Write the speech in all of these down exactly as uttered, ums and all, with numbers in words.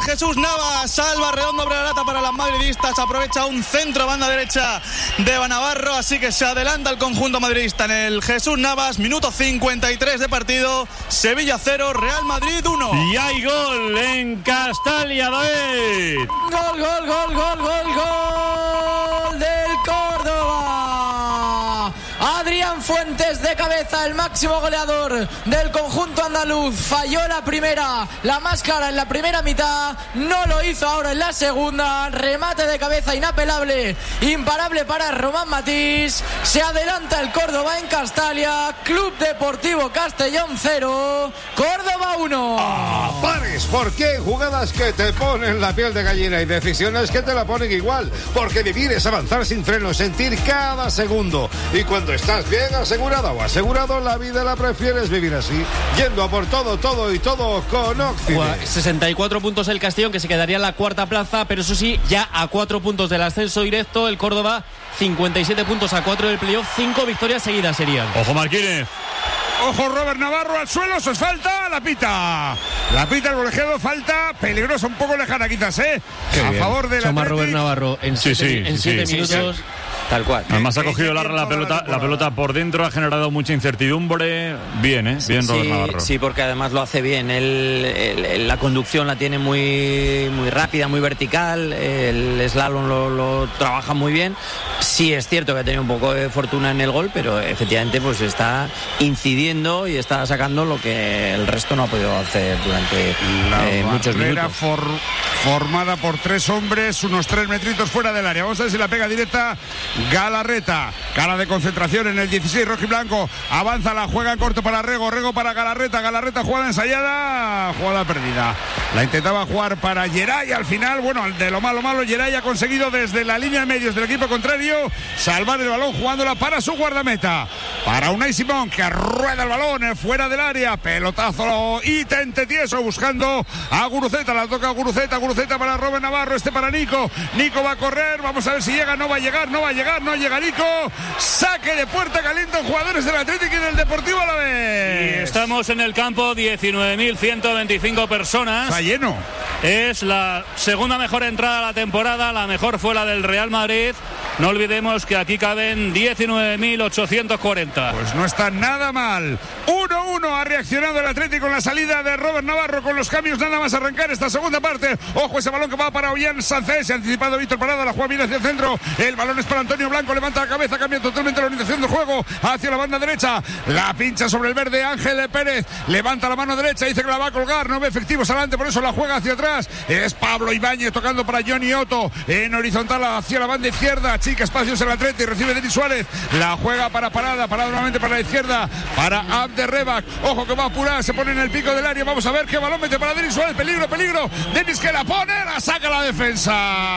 Jesús Navas, salva redondo Brelata para las madridistas, aprovecha un centro banda derecha de Eva Navarro, así que se adelanta el conjunto madridista en el Jesús Navas, minuto cincuenta y tres de partido, Sevilla cero, Real Madrid uno. Y hay gol en Castalia, David. Gol, gol, gol, gol, gol, gol del Córdoba. Adrián Fuentes de cabeza, el máximo goleador del conjunto andaluz. Falló la primera, la más clara en la primera mitad, no lo hizo ahora en la segunda. Remate de cabeza inapelable, imparable para Román Matís. Se adelanta el Córdoba en Castalia. Club Deportivo Castellón cero, Córdoba uno. Ah, pares, ¿por qué? Jugadas que te ponen la piel de gallina y decisiones que te la ponen igual. Porque vivir es avanzar sin freno, sentir cada segundo. Y cuando estás bien asegurado o asegurado, la vida la prefieres vivir así, yendo a por todo, todo y todo con Occident. sesenta y cuatro puntos el Castellón, que se quedaría en la cuarta plaza, pero eso sí, ya a cuatro puntos del ascenso directo. El Córdoba, cincuenta y siete puntos a cuatro del playoff, cinco victorias seguidas serían. Ojo Martínez. Ojo Robert Navarro al suelo, eso es falta, la pita. La pita el colegiado, falta peligrosa, un poco lejana quizás, ¿eh? Qué a bien. favor de la Toma Robert Navarro en Sí, siete, sí, en sí, siete sí, minutos. sí. Tal cual. Además ha cogido la, la pelota la pelota por dentro, ha generado mucha incertidumbre. Bien, ¿eh? Bien Robert sí, Navarro. Sí, porque además lo hace bien. Él, él, él, la conducción la tiene muy, muy rápida, muy vertical. El slalom lo, lo trabaja muy bien. Sí es cierto que ha tenido un poco de fortuna en el gol, pero efectivamente pues está incidiendo y está sacando lo que el resto no ha podido hacer durante eh, muchos minutos. For, formada por tres hombres, unos tres metritos fuera del área. Vamos a ver si la pega directa Galarreta. Cara de concentración en el dieciséis rojiblanco. Avanza, la juega en corto para Rego. Rego para Galarreta. Galarreta, jugada ensayada. Jugada perdida. La intentaba jugar para Geray. Al final, bueno, de lo malo malo, Geray ha conseguido desde la línea de medios del equipo contrario salvar el balón jugándola para su guardameta. Para Unai Simón, que rueda el balón fuera del área. Pelotazo y tente tieso buscando a Guruceta. La toca a Guruceta. Guruceta para Robert Navarro. Este para Nico. Nico va a correr. Vamos a ver si llega. No va a llegar. No va a llegar. No llega Nico. Saque de puerta, calientan jugadores del Atlético y del Deportivo a la vez. Y estamos en el campo, diecinueve mil ciento veinticinco personas. Está lleno. Es la segunda mejor entrada de la temporada. La mejor fue la del Real Madrid. No olvidemos que aquí caben diecinueve mil ochocientos cuarenta. Pues no está nada mal. uno uno ha reaccionado el Atlético en la salida de Robert Navarro con los cambios nada más arrancar esta segunda parte. Ojo ese balón que va para Ollán Sánchez. Se ha anticipado Víctor Parada. La juega bien hacia el centro. El balón es para Antonio Blanco. Levanta la cabeza. Cambia totalmente la orientación del juego hacia la banda derecha. La pincha sobre el verde Ángel Pérez. Levanta la mano derecha. Dice que la va a colgar. No ve efectivos adelante. Por eso la juega hacia atrás. Es Pablo Ibáñez tocando para Johnny Otto. En horizontal hacia la banda izquierda. Chica espacios el Atleti. Recibe Denis Suárez. La juega para Parada. Parada nuevamente para la izquierda. Para Abderrebak. Ojo que va a apurar. Se pone en el pico del área. Vamos a ver qué balón mete para Denis Suárez. Peligro, peligro. Denis que la pone. La saca la defensa.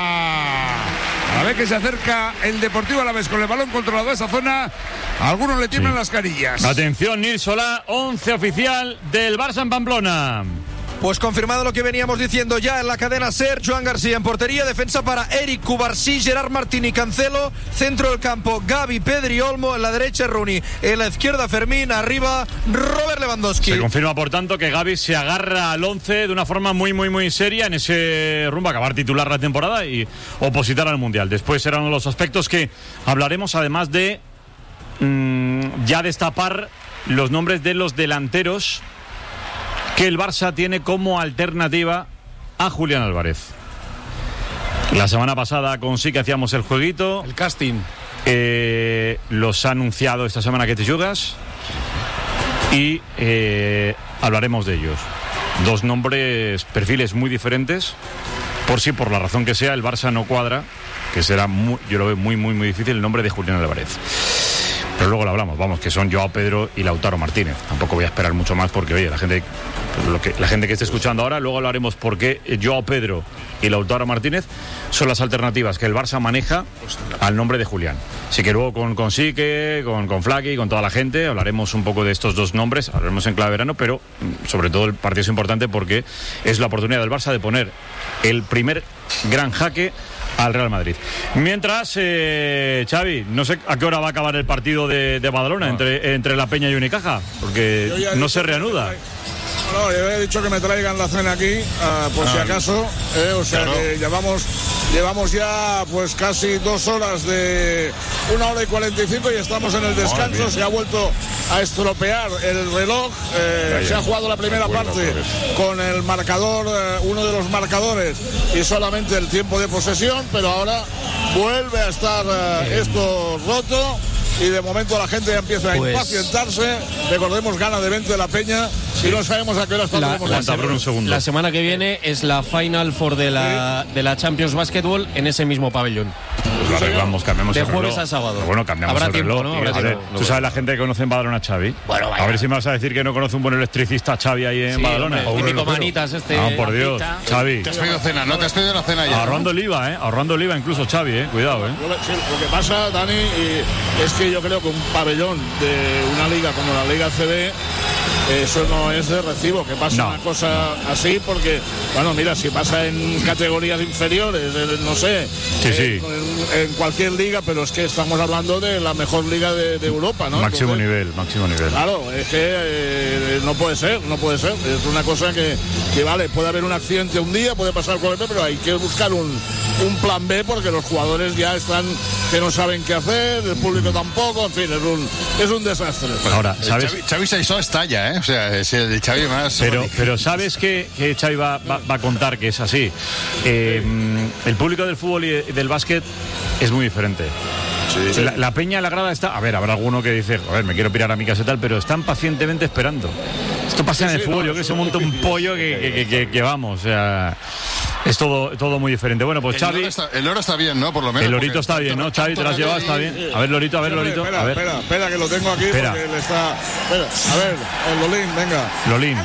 A ver que se acerca el Deportivo Alavés con el balón controlado a esa zona. A algunos le tiemblan sí. las carillas. Atención, Nil Solá, once oficial del Barça en Pamplona. Pues confirmado lo que veníamos diciendo ya en la cadena SER. Joan García en portería, defensa para Eric Cubarsí, Gerard Martín y Cancelo, centro del campo Gavi, Pedri, Olmo, en la derecha Rooney, en la izquierda Fermín, arriba Robert Lewandowski. Se confirma por tanto que Gavi se agarra al once de una forma muy muy muy seria en ese rumbo a acabar titular la temporada y opositar al Mundial. Después serán uno de los aspectos que hablaremos, además de mmm, ya destapar los nombres de los delanteros que el Barça tiene como alternativa a Julián Álvarez. La semana pasada con sí que hacíamos el jueguito. El casting. Eh, los ha anunciado esta semana que te jugas. Y eh, hablaremos de ellos. Dos nombres, perfiles muy diferentes. Por si, por la razón que sea, el Barça no cuadra, que será, muy, yo lo veo muy, muy, muy difícil, el nombre de Julián Álvarez. Pero luego lo hablamos, vamos, que son Joao Pedro y Lautaro Martínez. Tampoco voy a esperar mucho más porque, oye, la gente, lo que, la gente que esté escuchando ahora, luego hablaremos por qué Joao Pedro y Lautaro Martínez son las alternativas que el Barça maneja al nombre de Julián. Así que luego con, con Sique, con, con Flaky, con toda la gente, hablaremos un poco de estos dos nombres, hablaremos en clave verano, pero sobre todo el partido es importante porque es la oportunidad del Barça de poner el primer gran jaque al Real Madrid. Mientras, eh, Xavi, no sé a qué hora va a acabar el partido de, de Badalona, no. entre, entre La Peña y Unicaja, porque no se reanuda. No, yo he dicho que me traigan la cena aquí, uh, por ah, si acaso. Eh, o sea claro. que llevamos, llevamos ya pues casi dos horas de una hora y cuarenta y cinco y estamos en el descanso. Se ha vuelto a estropear el reloj. Eh, ya, se ha jugado la primera parte con el marcador, eh, uno de los marcadores y solamente el tiempo de posesión, pero ahora vuelve a estar eh, esto roto. Y de momento la gente ya empieza a pues... impacientarse. Recordemos, gana de veinte la Peña. Sí. Y no sabemos a qué hora la, la, semana, un segundo. La semana que viene es la Final Four de la, sí. de la Champions Basketball en ese mismo pabellón. Pues lo arreglamos, cambiamos de el reloj. jueves a sábado. Pero bueno, cambiamos Habrá el reloj. Tiempo, ¿no? Habrá ver, tú sabes la gente que conoce en Badalona a Xavi. Bueno, vaya. A ver si me vas a decir que no conoce un buen electricista Xavi ahí en sí, Badalona. O típico manitas este. No, por Dios. Pita. Xavi. Te has pedido cena, ¿no? Te has pedido la cena ya. Ahorrando el I V A, ¿eh? Ahorrando el I V A incluso Xavi, ¿eh? Cuidado, ¿eh? Sí, lo que pasa, Dani, es que yo creo que un pabellón de una liga como la Liga C B, eso no es de recibo, que pasa no. una cosa así, porque, bueno, mira, si pasa en categorías inferiores, no sé, sí, en, sí. En, en cualquier liga, pero es que estamos hablando de la mejor liga de, de Europa, ¿no? Máximo Entonces, nivel, máximo nivel. Claro, es que eh, no puede ser, no puede ser. Es una cosa que, que, vale, puede haber un accidente un día, puede pasar cualquier, pero hay que buscar un, un plan B, porque los jugadores ya están que no saben qué hacer, el público tampoco, en fin, es un, es un desastre. Ahora, ¿sabes? Xavi, Xavi Saizó está ya, ¿eh? O sea, es el Xavi más... Pero, pero ¿sabes que, que Xavi va, va, va a contar que es así? Eh, el público del fútbol y del básquet es muy diferente. Sí, sí. La, la peña, la grada está... A ver, habrá alguno que dice, a ver, me quiero pirar a mi casa y tal, pero están pacientemente esperando. Esto pasa sí, en el sí, fútbol, no, yo que se monta un pollo que, que, que, que, que vamos, o sea... Es todo, todo muy diferente. Bueno, pues el Xavi... Loro está, el Loro está bien, ¿no? Por lo menos. El Lorito está bien, ¿no? Xavi, ¿te lo has llevado? Está bien. A ver, Lorito, a ver, Lorito. Espera, a ver. espera, espera, que lo tengo aquí espera. porque le está... Espera, a ver, el Lolín, venga. Lolín.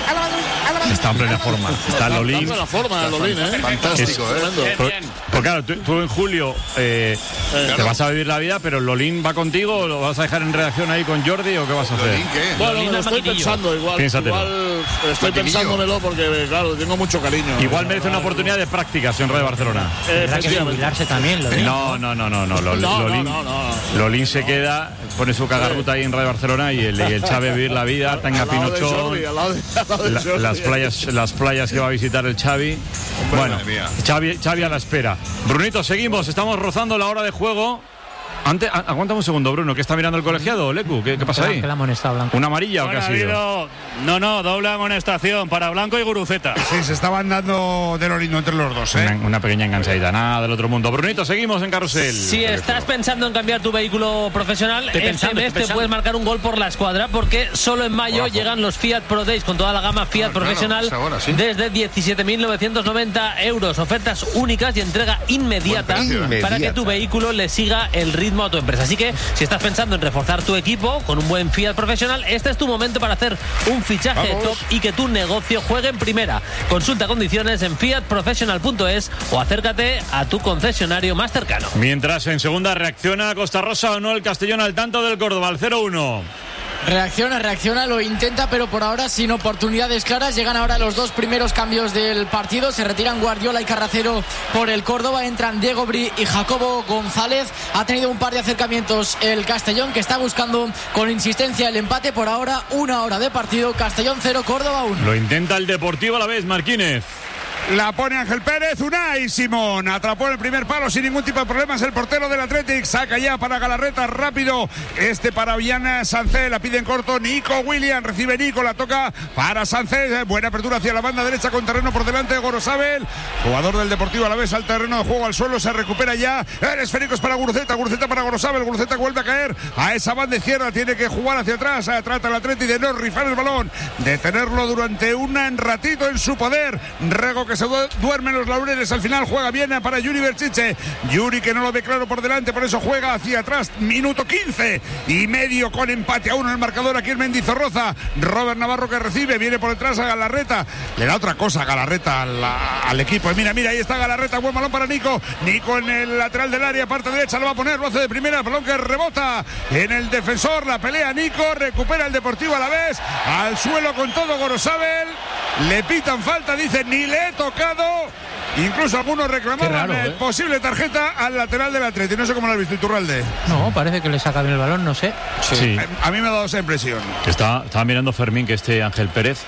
Está en plena forma. Está Lolín. Está en plena forma, el Lolín, ¿eh? Fantástico, ¿eh? Pues por, claro, tú, tú en julio eh, eh, te claro. vas a vivir la vida, pero Lolín va contigo, ¿o lo vas a dejar en redacción ahí con Jordi o qué vas a hacer? ¿Lolín qué? Bueno, Lolín lo estoy pensando igual. Piénsatelo. Igual estoy pensándomelo porque, claro, tengo mucho cariño. Igual merece una oportunidad de prácticas en Radio Barcelona. Tendrá que jubilarse también, Lolín. No, no, no, no, no. Lolín, no, no, no, no. Lolín se queda, pone su cagarruta ahí en Radio Barcelona y el, y el Xavi a vivir la vida, tenga Pinochón, la, las playas, las playas que va a visitar el Xavi. Bueno, Xavi, Xavi a la espera. Brunito, seguimos, estamos rozando la hora de juego. Antes, aguántame un segundo, Bruno, que está mirando el colegiado, Lecu, ¿qué, qué pasa ahí? Que la amonestado, Blanco. ¿Una amarilla bueno, o qué ha sido? Habido... No, no, doble amonestación para Blanco y Guruceta. Sí, se estaban dando de lo lindo entre los dos, ¿eh? Una, una pequeña enganchadita, nada del otro mundo. Brunito, seguimos en Carrusel. Si estás pensando en cambiar tu vehículo profesional, estoy este pensando, mes te puedes marcar un gol por la escuadra, porque solo en mayo Hola, llegan los Fiat Pro Days con toda la gama Fiat ah, profesional claro, ahora, ¿sí? desde diecisiete mil novecientos noventa euros. Ofertas únicas y entrega inmediata para que tu vehículo le siga el ritmo a tu empresa. Así que si estás pensando en reforzar tu equipo con un buen Fiat profesional, este es tu momento para hacer un fichaje Vamos. top y que tu negocio juegue en primera. Consulta condiciones en fiat professional punto es o acércate a tu concesionario más cercano. Mientras en segunda reacciona Costa Rosa o no el Castellón al tanto del Córdoba, al cero uno. Reacciona, reacciona, lo intenta, pero por ahora sin oportunidades claras. Llegan ahora los dos primeros cambios del partido. Se retiran Guardiola y Carracero por el Córdoba. Entran Diego Bri y Jacobo González. Ha tenido un par de acercamientos el Castellón, que está buscando con insistencia el empate. Por ahora, una hora de partido. Castellón cero, Córdoba uno. Lo intenta el Deportivo a la vez, Marquínez. La pone Ángel Pérez, Unai Simón atrapó el primer palo sin ningún tipo de problemas el portero del Athletic, saca ya para Galarreta rápido, este para Ollana Sánchez, la pide en corto Nico Williams, recibe Nico, la toca para Sánchez, buena apertura hacia la banda derecha con terreno por delante de Gorosabel, jugador del Deportivo a la vez al terreno de juego al suelo, se recupera ya, el esférico es para Guruceta, Guruceta para Gorosabel, Guruceta vuelve a caer a esa banda izquierda, tiene que jugar hacia atrás, trata el Athletic de no rifar el balón, de tenerlo durante un ratito en su poder, Rego que se duermen los laureles, al final juega bien para Yuri Berchiche, Yuri que no lo ve claro por delante, por eso juega hacia atrás, minuto quince y medio con empate a uno en el marcador aquí en Mendizorroza, Robert Navarro que recibe, viene por detrás a Galarreta, le da otra cosa a Galarreta al, al equipo, mira, mira, ahí está Galarreta, buen balón para Nico, Nico en el lateral del área, parte derecha, lo va a poner, lo hace de primera, balón que rebota en el defensor, la pelea Nico, recupera el Deportivo a la vez, al suelo con todo Gorosabel, le pitan falta, dice, ni le he tocado, incluso algunos reclamaban raro, ¿eh? posible tarjeta al lateral del Atleti, no sé cómo lo has visto, Iturralde. No, parece que le saca bien el balón, no sé. Sí. A, a mí me ha dado esa impresión. Que estaba, estaba mirando Fermín que este Ángel Pérez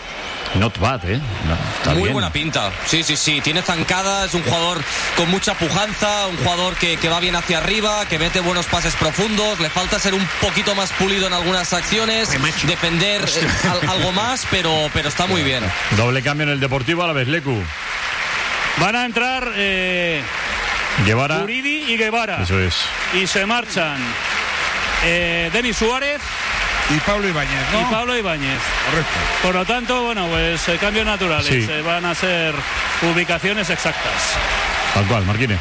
Not bad, ¿eh? No, está Muy bien. buena pinta. Sí, sí, sí. Tiene zancada, es un jugador con mucha pujanza, un jugador que, que va bien hacia arriba, que mete buenos pases profundos. Le falta ser un poquito más pulido en algunas acciones, defender eh, al, algo más, pero, pero está muy bien. Doble cambio en el Deportivo a la vez, Lecu. Van a entrar eh, Guevara. Uribe y Guevara. Eso es. Y se marchan eh, Denis Suárez y Pablo Ibáñez, ¿no? Y Pablo Ibáñez. Correcto. Por lo tanto, bueno, pues eh, cambios naturales. Sí. Eh, van a ser ubicaciones exactas. Tal cual, Marquines.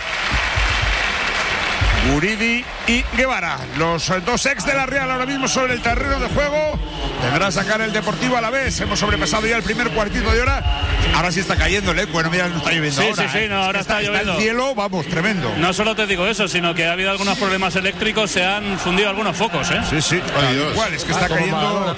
Uribe y Guevara, los dos ex de la Real ahora mismo sobre el terreno de juego. Tendrá sacar el Deportivo a la vez. Hemos sobrepasado ya el primer cuartito de hora. Ahora sí está cayendo, ¿eh? Bueno, mira, no está lloviendo Sí, ahora. sí, sí, ¿eh? no, ahora Es que está, está, lloviendo. Está el cielo, vamos, tremendo. No solo te digo eso, sino que ha habido algunos problemas eléctricos, se han fundido algunos focos, ¿eh? Sí, sí, igual, es que está cayendo.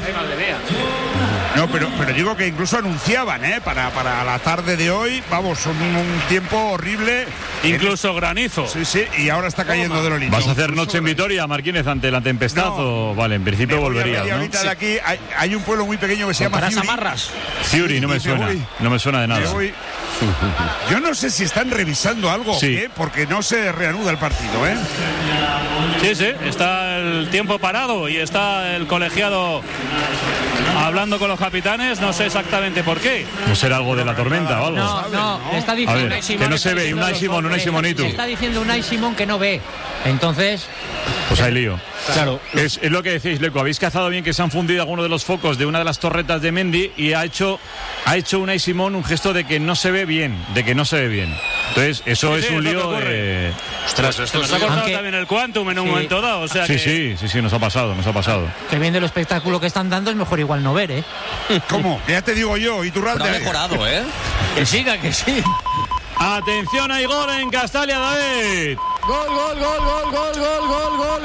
No, pero, pero digo que incluso anunciaban, ¿eh? Para, para la tarde de hoy, vamos, un, un tiempo horrible. Incluso granizo. Sí, sí, y ahora está cayendo de lo lindo. ¿Vas a hacer noche en Vitoria, Marquínez, ante la tempestad? No. O vale, en principio Me voy a volverías, media ¿no? horita de aquí, hay, hay un pueblo muy pequeño que se llama Para Ciuri. Samarras. Ciuri, no me Y suena. voy. No me suena de Me nada. voy. Yo no sé si están revisando algo Sí. o qué, porque no se reanuda el partido, ¿eh? Sí, sí, está el tiempo parado y está el colegiado hablando con los capitanes, no sé exactamente por qué. ¿No será algo de la tormenta o algo? No, no, le está A diciendo ver, Unai Simón, que no está se ve, diciendo Unai los Simón, Unai goles. Simonitu. Está diciendo Unai Simón que no ve. Entonces, Pues hay lío. claro. Es, es lo que decís, Leco. Habéis cazado bien que se han fundido algunos de los focos de una de las torretas de Mendy y ha hecho, ha hecho Unai Simón un gesto de que no se ve bien, de que no se ve bien. Entonces, eso Sí, es sí, un es lo que lío ocurre. de... Ostras, Se esto nos sí. ha cortado Aunque- también el Quantum en un Sí. momento dado, o sea Sí, que... sí, sí, sí, nos ha pasado, nos ha pasado. Que viendo el espectáculo que están dando es mejor igual no ver, ¿eh? ¿Cómo? Ya te digo yo, y tu Pero ha mejorado, ¿eh? Que siga, que sí. Atención, hay gol en Castalia, David. Gol, gol, gol, gol, gol, gol, gol, gol,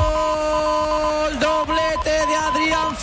gol. Doblete de Adrián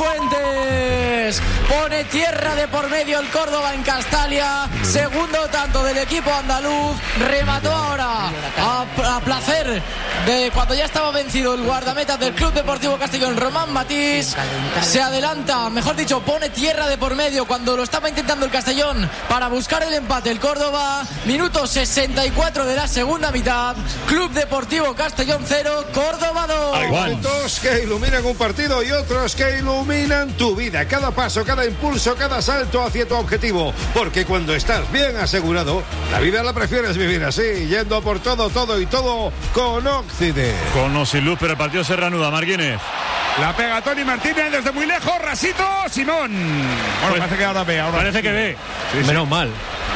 Fuentes. Pone tierra de por medio el Córdoba en Castalia. Segundo tanto del equipo andaluz. Remató ahora a, a placer de cuando ya estaba vencido el guardameta del Club Deportivo Castellón, Román Matís. Se adelanta, mejor dicho, pone tierra de por medio cuando lo estaba intentando el Castellón para buscar el empate. El Córdoba, minuto sesenta y cuatro de la segunda mitad. Club Deportivo Castellón cero, Córdoba dos. Hay momentos que iluminan un partido y otros que iluminan tu vida. Cada paso, cada impulso, cada salto hacia tu objetivo. Porque cuando estás bien asegurado, la vida la prefieres vivir así, yendo a por todo, todo y todo con Occident. Con o sin luz, pero el partido se reanuda, Marquínez. La pega Tony Martínez desde muy lejos, Rasito, Simón. Bueno, Pues- parece que ahora ve, ahora Parece que ve. Sí, sí. Menos mal.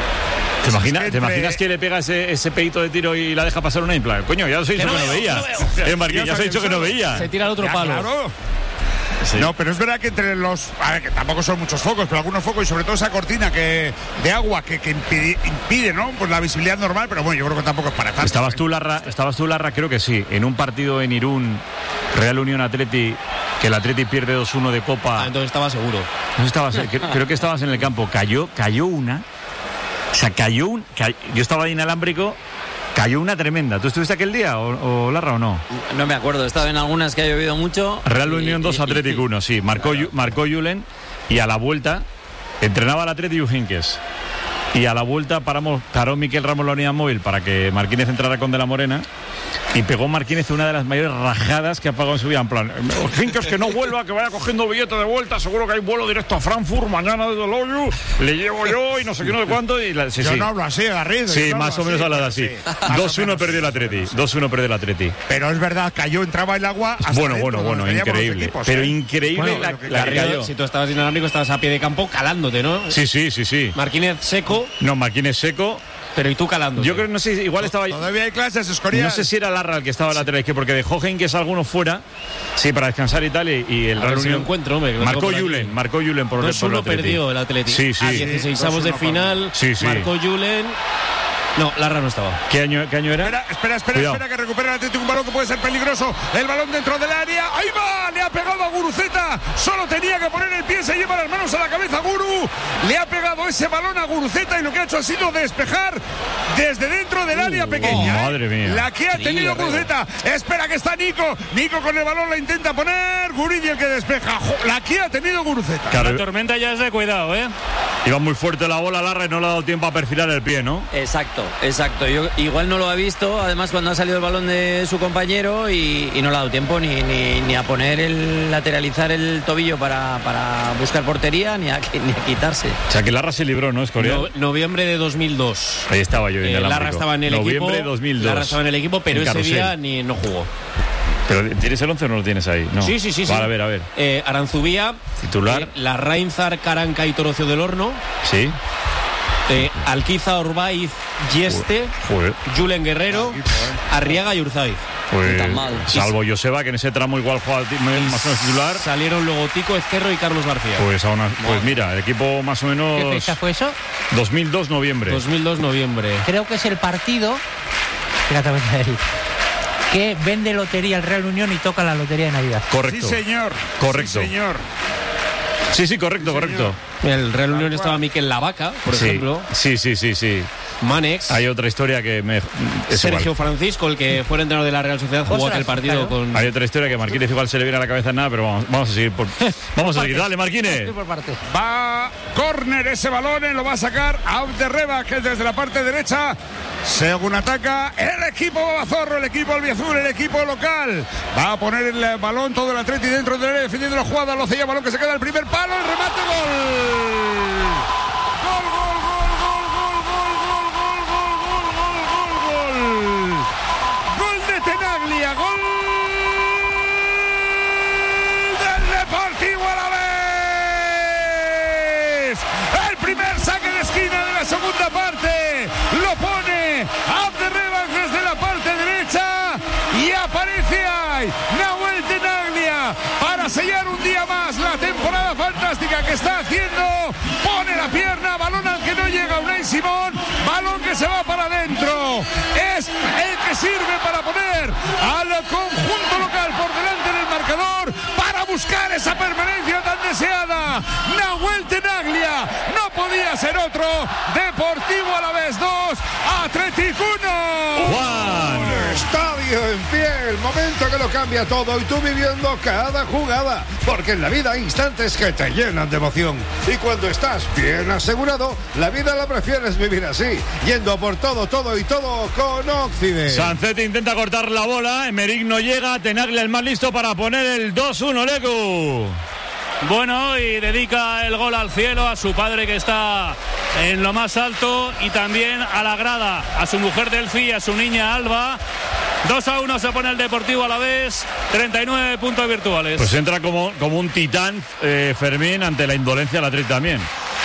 ¿Te imaginas, Es que ¿te entre- imaginas que le pega ese, ese peito de tiro y la deja pasar una impla? Coño, ya os he dicho que no, veía. Eh, Marquín, ya os he dicho que no veía. Se tira al otro Ya, palo. claro. Sí. No, pero es verdad que entre los... A ver, que tampoco son muchos focos, pero algunos focos y sobre todo esa cortina que de agua que, que impide, impide, ¿no? Pues la visibilidad normal, pero bueno, yo creo que tampoco es para tanto. ¿Estabas ¿eh? tú, Larra? ¿Estabas tú, Larra? Creo que sí. En un partido en Irún, Real Unión Atleti, que el Atleti pierde dos uno de Copa. Ah, entonces estaba seguro. No estabas, creo, creo que estabas en el campo. Cayó, cayó una. O sea, cayó un. cay- yo estaba ahí inalámbrico. Cayó una tremenda. ¿Tú estuviste aquel día, o, o Larra, o no? No me acuerdo, estaba en algunas que ha llovido mucho. Real Y- Unión dos, y- Atlético uno, sí. Marcó, Yu- marcó Julen y a la vuelta entrenaba el Atleti Ujinkes. Y a la vuelta paramos, paró Miquel Ramos la unidad móvil para que Marquínez entrara con De la Morena y pegó Marquínez una de las mayores rajadas que ha pagado en su vida. En plan, Ujinkes que no vuelva, que vaya cogiendo billete de vuelta, seguro que hay vuelo directo a Frankfurt mañana desde el hoyo, le llevo yo y no sé qué, no sé cuánto. Y la, sí, Yo sí. no hablo así, Garrido. Sí, yo no más o hablo menos hablas pero así. sí. Más o dos uno menos, perdió el sí, Atleti. sí, sí. dos uno perdió el Atleti. Pero es verdad, cayó, entraba el agua hasta Bueno, dentro, bueno, donde bueno, teníamos los increíble. equipos, Pero ¿eh? increíble Bueno, la, lo que la que cayó. cayó. Si tú estabas inalámbrico, estabas a pie de campo calándote, ¿no? Sí, sí, sí, sí. Marquínez seco, No, Marquínez seco. pero ¿y tú calándote? Yo creo, no sé, igual estaba. Todavía hay clases, Escorial. No sé si era Larra el que estaba lateral izquierdo, porque dejó Henkes algunos fuera, sí, para descansar y tal, y, y el A ver Real si lo Unión- encuentro, hombre, que lo marcó tengo por aquí. Julen, marcó Julen por, dos por el uno Atleti. perdió el Atlético. Sí, sí. A dieciseisavos de dos uno final, Sí, sí. marcó Julen. No, Larra no estaba. ¿Qué año, qué año era? Espera, espera, espera, Cuidado. espera, que recupera el Atlético un balón que puede ser peligroso. El balón dentro del área. ¡Ahí va! Le ha pegado a Guruceta. Solo tenía que poner el pie, se lleva las manos a la cabeza Guru. Le ha pegado ese balón a Guruceta y lo que ha hecho ha sido despejar desde dentro del área pequeña. oh, ¿eh? madre mía. La que ha tenido Guruceta. Espera que está Nico. Nico con el balón la intenta poner. Guridi el que despeja. Jo, la que ha tenido Guruceta. Claro, La tormenta ya es de cuidado, ¿eh? Iba muy fuerte la bola, Larra, y no le ha dado tiempo a perfilar el pie, ¿no? Exacto, exacto. Yo, igual no lo ha visto, además cuando ha salido el balón de su compañero y, y no le ha dado tiempo ni, ni, ni a poner el lateralizar el tobillo para, para buscar portería ni a, ni a quitarse. O sea que Larra se libró, ¿no, Escorial? No, noviembre de dos mil dos. Ahí estaba yo. Eh, Larra estaba en el noviembre equipo. de dos mil dos. Larra estaba en el equipo, pero en ese Carrusel. día ni no jugó. ¿Pero tienes el once o no lo tienes ahí? No. Sí, sí, sí. Vale, sí. a ver, a ver. Eh, Aranzubía. Titular. Eh, Larrainzar, Caranca y Torocio del Horno. Sí. Eh, Alquiza, Orbaiz, Yeste. Joder. Julen Guerrero. Arriaga y Urzaiz. Pues, Tan mal. salvo Joseba, que en ese tramo igual juega más o menos titular. Salieron luego Tico, Ezquerro y Carlos García. Pues, aún, pues mira, el equipo más o menos... ¿Qué fecha fue eso? dos mil dos, noviembre. dos mil dos, noviembre. Creo que es el partido, fíjate, que vende lotería el Real Unión y toca la lotería de Navidad. Correcto. Sí, señor. Correcto. Sí, señor. Sí, sí, correcto, Sí, correcto. El Real Unión estaba Miquel Lavaca, por sí, ejemplo. Sí, sí, sí, sí. Manex. Hay otra historia que me... es Sergio igual. Francisco, el que fue el entrenador de la Real Sociedad, jugó aquel partido claro. con... Hay otra historia que Marquínez igual se le viene a la cabeza nada, pero vamos, vamos a seguir por... Vamos a seguir. Dale, Marquínez. Por parte. Va córner ese balón, lo va a sacar Abderreba, que desde la parte derecha, según ataca el equipo Babazorro, el equipo albiazul, el equipo local. Va a poner el balón todo el Atleti dentro del área, defendiendo la jugada, lo cella, balón que se queda el primer palo, el remate, gol. Gol, gol, gol, gol, gol, gol, gol, gol, gol, gol, gol, gol. Gol de Tenaglia, gol del Deportivo Alavés. El primer saque de esquina de la segunda parte lo pone Abderreba desde la parte derecha y aparece ahí Nahuel Tenaglia para sellar un día más la temporada fantástica que está haciendo. Pone la pierna, balón al que no llega Unai Simón, balón que se va para adentro. Es el que sirve para poner al conjunto local por delante del marcador para buscar esa permanencia tan deseada. Nahuel Tenaglia, no podía ser otro. Deportivo Alavés dos, Atlético uno. Juan. Estadio en pie, el momento que lo cambia todo y tú viviendo cada jugada, porque en la vida hay instantes que te llenan de emoción y cuando estás bien asegurado, la vida la prefieres vivir así, yendo por todo, todo y todo con Occident. Sancet intenta cortar la bola, Emerick no llega, Tenaglia el más listo para poner el dos uno, Lecu. Bueno, y dedica el gol al cielo, a su padre que está en lo más alto y también a la grada, a su mujer Delfi y a su niña Alba. dos a uno se pone el Deportivo Alavés, treinta y nueve puntos virtuales. Pues entra como, como un titán eh, Fermín ante la indolencia del Atleti también.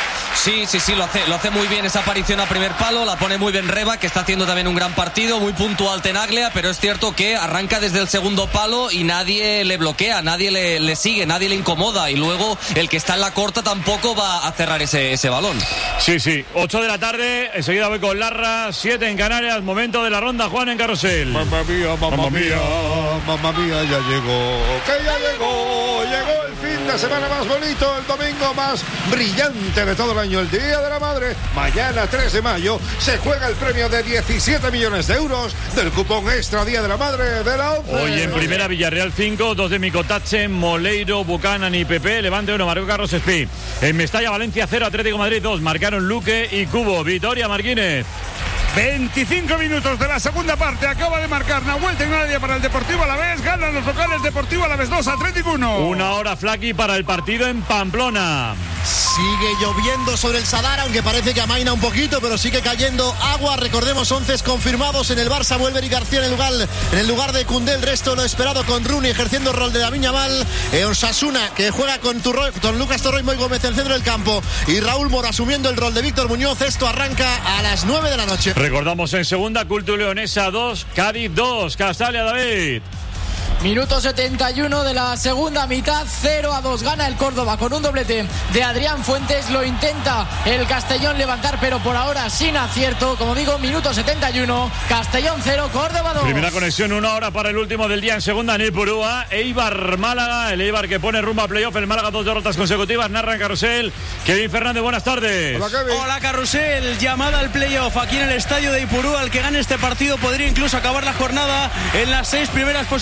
Sí, sí, sí, lo hace, lo hace muy bien esa aparición a primer palo, la pone muy bien Reba, que está haciendo también un gran partido, muy puntual Tenaglia, pero es cierto que arranca desde el segundo palo y nadie le bloquea, nadie le, le sigue, nadie le incomoda y luego el que está en la corta tampoco va a cerrar ese, ese balón. Sí, sí, ocho de la tarde, enseguida voy con Larra, siete en Canarias, momento de la ronda, Juan en Carrusel. Mamma mía, mamma mía, mamma mía, ya llegó, que ya llegó, llegó el fin de semana más bonito, el domingo más brillante de todo el año, el Día de la Madre. Mañana, tres de mayo, se juega el premio de diecisiete millones de euros del cupón extra Día de la Madre de la ONCE. Hoy en primera, Villarreal cinco, dos de Micotache, Moleiro, Buchanan y Pepe, Levante uno, marcó Carlos Espí. En Mestalla, Valencia cero, Atlético Madrid dos, marcaron Luque y Cubo. Vitoria, Marquínez. veinticinco minutos de la segunda parte, acaba de marcar Nahuel Tenaglia para el Deportivo Alavés, ganan los locales, Deportivo Alavés dos, Atlético uno. Una hora Flaqui para el partido en Pamplona. Sigue lloviendo sobre el Sadar, aunque parece que amaina un poquito, pero sigue cayendo agua. Recordemos, once confirmados en el Barça, vuelve Eric García en el lugar, en el lugar de Koundé, el resto lo esperado con Rooney ejerciendo el rol de Lamine Yamal, eh, Osasuna que juega con, Turroy, con Lucas Torroy, Moy Gómez en el centro del campo y Raúl Moro asumiendo el rol de Víctor Muñoz. Esto arranca a las nueve de la noche. Recordamos en segunda, Culto Leonesa dos, Cádiz dos, Castalia, David. Minuto setenta y uno de la segunda mitad, cero a dos gana el Córdoba con un doblete de Adrián Fuentes. Lo intenta el Castellón levantar, pero por ahora sin acierto. Como digo, minuto setenta y uno, Castellón cero, Córdoba dos. Primera conexión, una hora para el último del día en segunda, Nipurúa, Eibar Málaga, el Eibar que pone rumbo a playoff, el Málaga dos derrotas consecutivas, narra en Carrusel Kevin Fernández, buenas tardes. Hola, Hola Carrusel, llamada al playoff aquí en el estadio de Ipurúa. El que gane este partido podría incluso acabar la jornada en las seis primeras posiciones.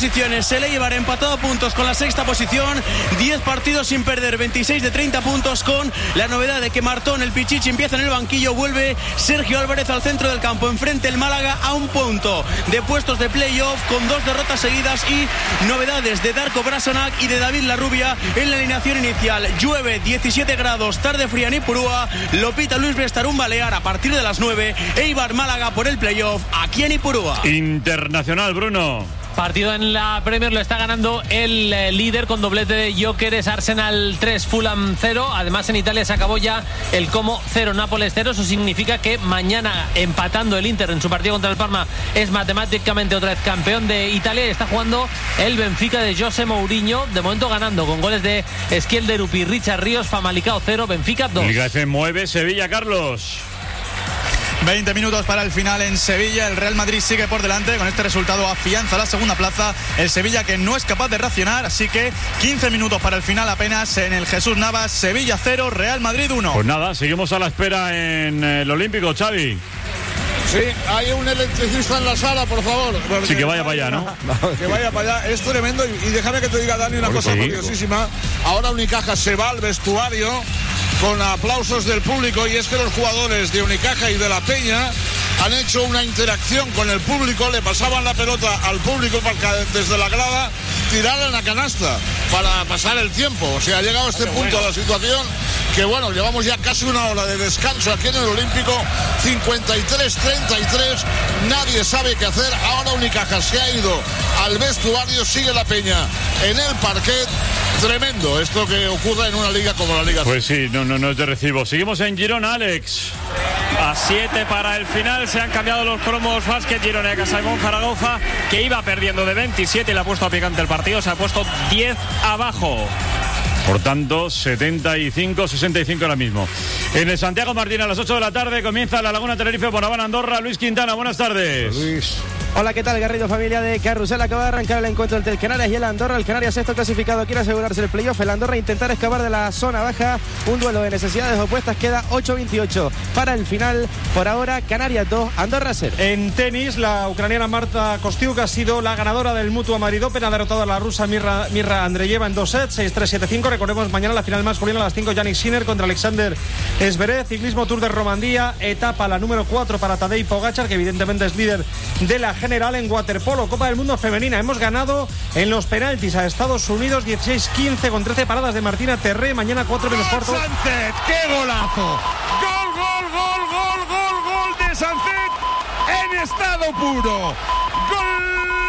mientras el Eibar empatado a puntos con la sexta posición, diez partidos sin perder, veintiséis de treinta puntos, con la novedad de que Martón, el Pichichi, empieza en el banquillo, vuelve Sergio Álvarez al centro del campo, enfrente el Málaga a un punto de puestos de playoff con dos derrotas seguidas y novedades de Darko Brasanac y de David Larrubia en la alineación inicial. Llueve, diecisiete grados, tarde fría en Ipurúa, lo pita Luis Bestarún Balear a partir de las nueve, Eibar Málaga por el playoff aquí en Ipurúa. Internacional, Bruno. Partido en la Premier lo está ganando el eh, líder con doblete de Gyökeres, Arsenal tres, Fulham cero. Además en Italia se acabó ya el Como cero, Nápoles cero. Eso significa que mañana, empatando el Inter en su partido contra el Parma, es matemáticamente otra vez campeón de Italia, y está jugando el Benfica de José Mourinho, de momento ganando con goles de Esquiel de Rupi, Richard Ríos, Famalicão cero, Benfica dos. Liga F mueve Sevilla, Carlos. veinte minutos para el final en Sevilla. El Real Madrid sigue por delante. Con este resultado afianza la segunda plaza. El Sevilla, que no es capaz de reaccionar. Así que quince minutos para el final apenas en el Jesús Navas. Sevilla cero, Real Madrid uno. Pues nada, seguimos a la espera en el Olímpico, Xavi. Sí, hay un electricista en la sala, por favor. Sí, que vaya para allá, ¿no? Que vaya para allá. Es tremendo. Y, y déjame que te diga, Dani, una cosa curiosísima. Ahora Unicaja se va al vestuario con aplausos del público, y es que los jugadores de Unicaja y de La Peña han hecho una interacción con el público, le pasaban la pelota al público para que desde la grada tirarla en la canasta para pasar el tiempo. O sea, ha llegado a este punto la situación que, bueno, llevamos ya casi una hora de descanso aquí en el Olímpico, cincuenta y tres treinta y tres, nadie sabe qué hacer. Ahora Unicaja se ha ido al vestuario, sigue La Peña en el parquet. Tremendo esto que ocurra en una liga como la Liga. Pues sí, no, no, no es de recibo. Seguimos en Girona, Alex. A siete para el final, se han cambiado los cromos. Básquet Girona de Casaimón Zaragoza, que iba perdiendo de veintisiete y le ha puesto a picante el partido, se ha puesto diez abajo. Por tanto, setenta y cinco sesenta y cinco ahora mismo. En el Santiago Martín, a las ocho de la tarde, comienza la Laguna Tenerife, Bonaván, Andorra. Luis Quintana, buenas tardes. Luis. Hola, ¿qué tal, Garrido, familia de Carrusel? Acaba de arrancar el encuentro entre el Canarias y el Andorra. El Canarias, sexto clasificado, quiere asegurarse el playoff. El Andorra intentar escapar de la zona baja. Un duelo de necesidades opuestas. Queda ocho veintiocho para el final. Por ahora, Canarias dos, Andorra cero. En tenis, la ucraniana Marta Kostiuk ha sido la ganadora del Mutua Madrid Open. Ha derrotado a la rusa Mirra, Mirra Andreyeva en dos sets, seis tres siete cinco. Recordemos, mañana la final masculina a las cinco, Yannick Sinner contra Alexander Zverev. Ciclismo Tour de Romandía, etapa la número cuatro para Tadej Pogačar, que evidentemente es líder de la general. En waterpolo, Copa del Mundo femenina, hemos ganado en los penaltis a Estados Unidos dieciséis quince con trece paradas de Martina Terré. Mañana cuatro menos cuarto. Sánchez, qué golazo. Gol, gol, gol, gol, gol, gol de Sánchez en estado puro. Gol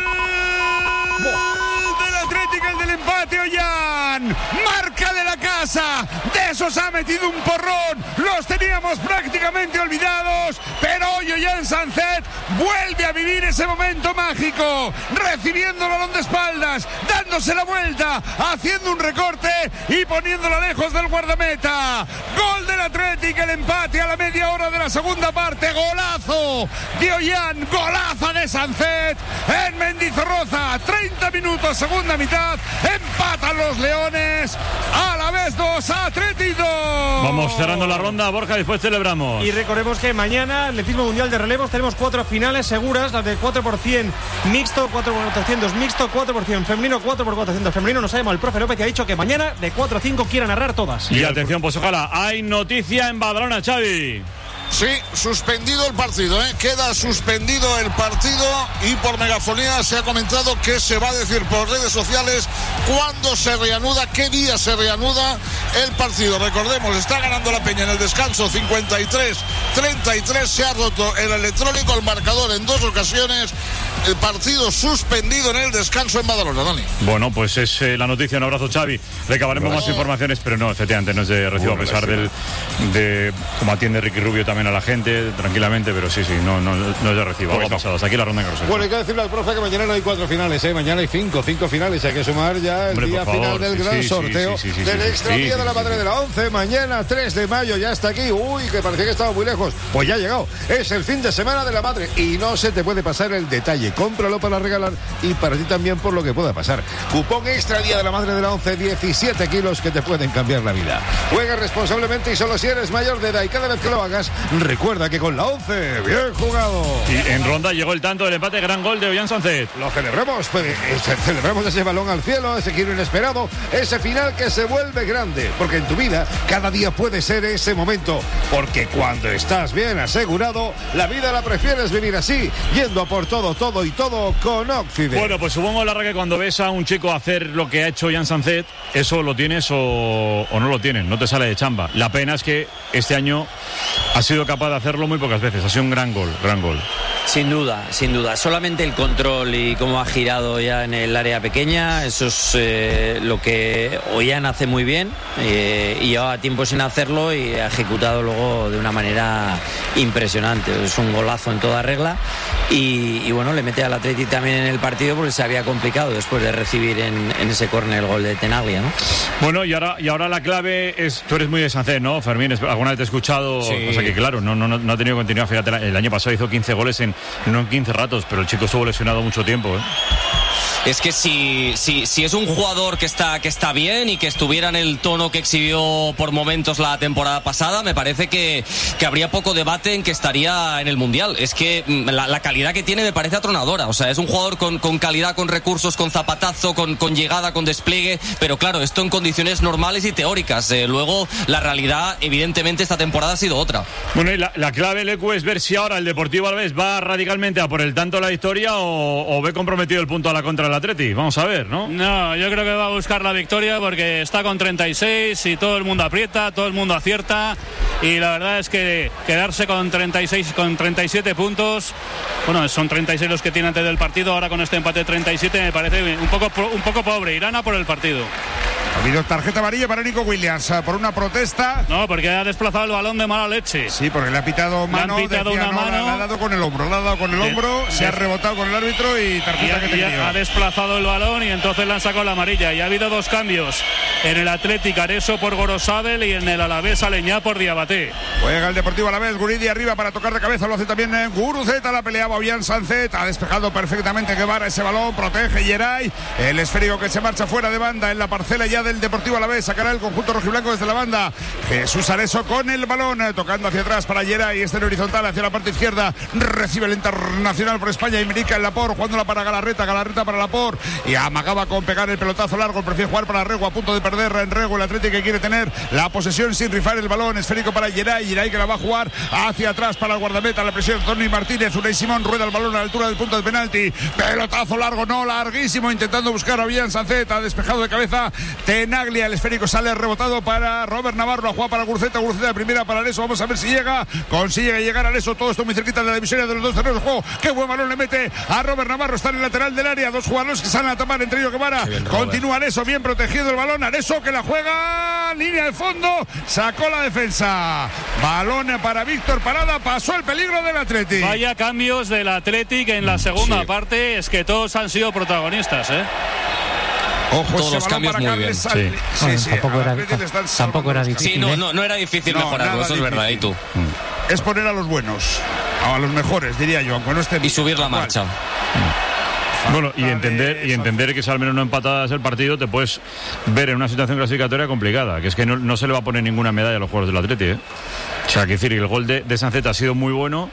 del Atlético, el del empate, Ollán. Marca de la casa. De esos ha metido un porrón. Los teníamos prácticamente olvidados, pero hoy Ollán Sánchez vuelve a vivir ese momento mágico, recibiendo el balón de espaldas, dándose la vuelta, haciendo un recorte y poniéndola lejos del guardameta. Gol del Atlético, el empate a la media hora de la segunda parte. Golazo de Ollán, golazo de Sánchez en Mendizorroza. treinta minutos, segunda mitad, empatan los Leones. A la vez dos, Atlético. Vamos cerrando la ronda, Borja, después celebramos. Y recordemos que mañana, atletismo mundial de relevos, tenemos cuatro finales seguras, las de cuatro por cien mixto, cuatro por cuatrocientos mixto, cuatro por cien femenino, cuatro por cuatrocientos femenino. Nos ha llamado el profe López, que ha dicho que mañana de cuatro a cinco quiera narrar todas. Y atención, pues ojalá, hay noticia en Badalona, Xavi. Sí, suspendido el partido, ¿eh? Queda suspendido el partido, y por megafonía se ha comentado que se va a decir por redes sociales cuándo se reanuda, qué día se reanuda el partido. Recordemos, está ganando la Peña en el descanso cincuenta y tres treinta y tres, se ha roto el electrónico, el marcador en dos ocasiones. El partido suspendido en el descanso en Badalona, Dani. Bueno, pues es eh, la noticia. Un abrazo, Xavi. Recabaremos más informaciones, pero no, efectivamente, no es de recibo, a pesar del, de cómo atiende Ricky Rubio también a la gente, tranquilamente, pero sí, sí, no, no, no es de recibo. Algo ha pasado. Hasta aquí la ronda en Carrusel. Bueno, hay que decirle al profe que mañana no hay cuatro finales, ¿eh? Mañana hay cinco, cinco finales. Hay que sumar ya el Hombre, día por favor, final del sí, gran sí, sorteo sí, sí, sí, del sí, extra sí, día sí, de la sí, madre sí. de la once. Mañana, tres de mayo, ya está aquí. Uy, que parecía que estaba muy lejos. Pues ya ha llegado. Es el fin de semana de la madre y no se te puede pasar el detalle. Cómpralo para regalar y para ti también por lo que pueda pasar. Cupón extra día de la madre de la once, diecisiete kilos que te pueden cambiar la vida. Juega responsablemente y solo si eres mayor de edad, y cada vez que lo hagas, Recuerda que con la once, bien jugado. Y en ronda llegó el tanto del empate, gran gol de Ollán Sánchez. Lo celebremos, pues, eh, celebremos ese balón al cielo, ese giro inesperado, ese final que se vuelve grande. Porque en tu vida cada día puede ser ese momento. Porque cuando estás bien asegurado, la vida la prefieres vivir así, yendo a por todo, todo y todo con Occident. Bueno, pues supongo, Larra, que cuando ves a un chico hacer lo que ha hecho Ollán Sánchez, eso lo tienes o, o no lo tienes, no te sale de chamba. La pena es que este año ha sido capaz de hacerlo muy pocas veces. Ha sido un gran gol, gran gol. Sin duda, sin duda. Solamente el control y cómo ha girado ya en el área pequeña, eso es eh, lo que Ollán hace muy bien eh, y llevaba tiempo sin hacerlo y ha ejecutado luego de una manera impresionante. Es un golazo en toda regla y, y bueno, le mete al Athletic también en el partido porque se había complicado después de recibir en, en ese córner el gol de Tenaglia, ¿no? Bueno, y ahora, y ahora la clave es, tú eres muy de Sánchez, ¿no, Fermín? Alguna vez te he escuchado, Sí. o sea que claro, no, no, no ha tenido continuidad. Fíjate, el año pasado hizo quince goles en, no en quince ratos, pero el chico estuvo lesionado mucho tiempo, ¿eh? Es que si, si, si es un jugador que está, que está bien y que estuviera en el tono que exhibió por momentos la temporada pasada, me parece que, que habría poco debate en que estaría en el Mundial. Es que la, la calidad que tiene me parece atronadora. O sea, es un jugador con, con calidad, con recursos, con zapatazo, con, con llegada, con despliegue. Pero claro, esto en condiciones normales y teóricas. Eh, luego, la realidad, evidentemente, esta temporada ha sido otra. Bueno, y la, la clave, Lecu, es ver si ahora el Deportivo Alavés va radicalmente a por el tanto de la victoria o, o ve comprometido el punto a la contra del Atleti. Vamos a ver, ¿no? No, yo creo que va a buscar la victoria porque está con treinta y seis y todo el mundo aprieta, todo el mundo acierta y la verdad es que quedarse con treinta y seis, con treinta y siete puntos, bueno, son treinta y seis los que tiene antes del partido, ahora con este empate de treinta y siete me parece un poco, un poco pobre. Irán a por el partido. Ha habido tarjeta amarilla para Nico Williams por una protesta. No, porque ha desplazado el balón de mala leche. Sí, porque le ha pitado mano. Le han pitado decía, una no, mano. Le ha dado con el hombro, le ha dado con el hombro, Sí. se ha rebotado con el árbitro y tarjeta Y, que te y dio. ha desplazado el balón y entonces le han sacado la amarilla. Y ha habido dos cambios. En el Athletic Areso por Gorosabel y en el Alavés Aleñá por Diabaté. Juega el Deportivo Alavés, Guridi arriba para tocar de cabeza, lo hace también eh, Guruceta, la peleaba Ollán Sánchez, ha despejado perfectamente Guevara ese balón, protege Geray, el esférico que se marcha fuera de banda en la parcela ya del Deportivo Alavés, sacará el conjunto rojiblanco desde la banda, Jesús Areso con el balón, eh, tocando hacia atrás para Geray, este en horizontal hacia la parte izquierda, recibe el internacional por España, Imerica en Lapor, jugándola para Galarreta, Galarreta para Lapor, y amagaba con pegar el pelotazo largo, prefiere jugar para Rego, a punto de perder en Rego, el Atlético que quiere tener la posesión sin rifar el balón, esférico para Geray, Geray que la va a jugar hacia atrás para el guardameta, la presión Tony Martínez, Unai Simón rueda el balón a la altura del punto de penalti, pelotazo largo, no, larguísimo, intentando buscar a Ollán Sánchez, ha despejado de cabeza Tenaglia, el esférico sale rebotado para Robert Navarro, la juega para Guruceta, Guruceta de primera para Areso, vamos a ver si llega, consigue llegar a Areso, todo esto muy cerquita de la divisoria de los dos terrenos de juego, qué buen balón le mete a Robert Navarro, está en el lateral del área, dos jugadores que salen a tapar, entre ellos Guevara, continúa Areso, bien protegido el balón, Areso que la juega, línea de fondo, sacó la defensa, balón para Víctor Parada, pasó el peligro del Athletic. Vaya cambios del Athletic en la segunda Sí. parte, es que todos han sido protagonistas, ¿eh? Ojo, Todos ese los balón cambios para muy Carles bien. Sal- Sí. Sí, Bueno, sí, tampoco al era- Athletic le están tampoco era salvando. difícil. Sí, no, ¿eh? no, no era difícil No, mejorarlo, nada eso es verdad, y difícil. tú. Es poner a los buenos, a los mejores, diría yo, aunque no estén. Y subir la Igual. marcha. Bueno, y entender, y entender que si al menos no empatadas el partido te puedes ver en una situación clasificatoria complicada, que es que no, no se le va a poner ninguna medalla a los jugadores del Atleti, ¿eh? O sea, que decir, el gol de, de Sánchez ha sido muy bueno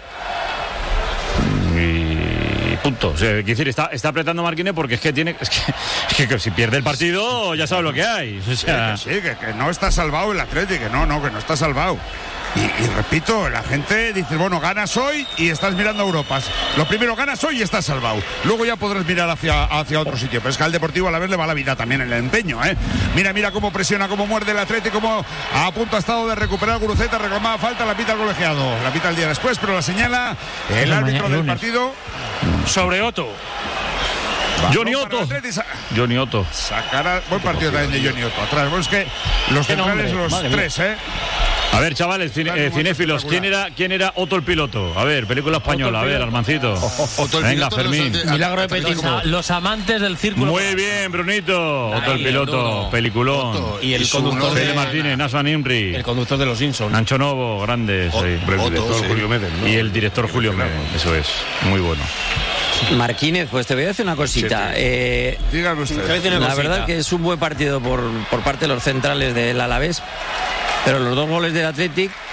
y punto. O sea, que decir, está, está apretando Marquinhos porque es que tiene, es que, es que, que si pierde el partido ya sabe lo que hay. O sea, Sí, que, sí, que, que no está salvado el Atlético, que no, no, que no está salvado. Y, y repito, la gente dice, bueno, ganas hoy y estás mirando a Europa. Lo primero, ganas hoy y estás salvado. Luego ya podrás mirar hacia, hacia otro sitio. Pero es que al Deportivo a la vez le va la vida también en el empeño, ¿eh? Mira, mira cómo presiona, cómo muerde el Atlético, cómo a punto ha estado de recuperar Guruceta, reclamaba falta, la pita el colegiado. La pita el día después, pero la señala el No, árbitro mañana, del lunes. partido. Sobre Otto. Johnny Balón para Otto. el Atleti, sa- Johnny Otto. Sacará, buen partido también de Johnny Otto. Atrás, bueno, es que los Qué centrales, nombre, los madre mía. tres, ¿eh? A ver, chavales, cine- Dale, eh, muy cinéfilos, ¿quién espectacular. era, ¿quién era Otto el piloto? A ver, película española, a ver, piloto. Armancito. Otto el Venga, piloto de los Fermín. de- Milagro de Atlético. Petit. Los amantes del círculo. Muy bien, Brunito. Otto el Ahí, piloto, Bruno. peliculón. Otto. Y el su conductor novia, Fede de- Martínez, Nassan Imri, El conductor de los Simpsons. Nacho Novo, grandes. Otto, ahí. Otto, director sí. Julio Medel, ¿no? Y el director Julio Medel, eso es, muy bueno. Marquínez, pues te voy a decir una cosita. Eh, Dígame usted. Te voy a decir una la cosita. verdad que es un buen partido por, por parte de los centrales del Alavés, pero los dos goles del Athletic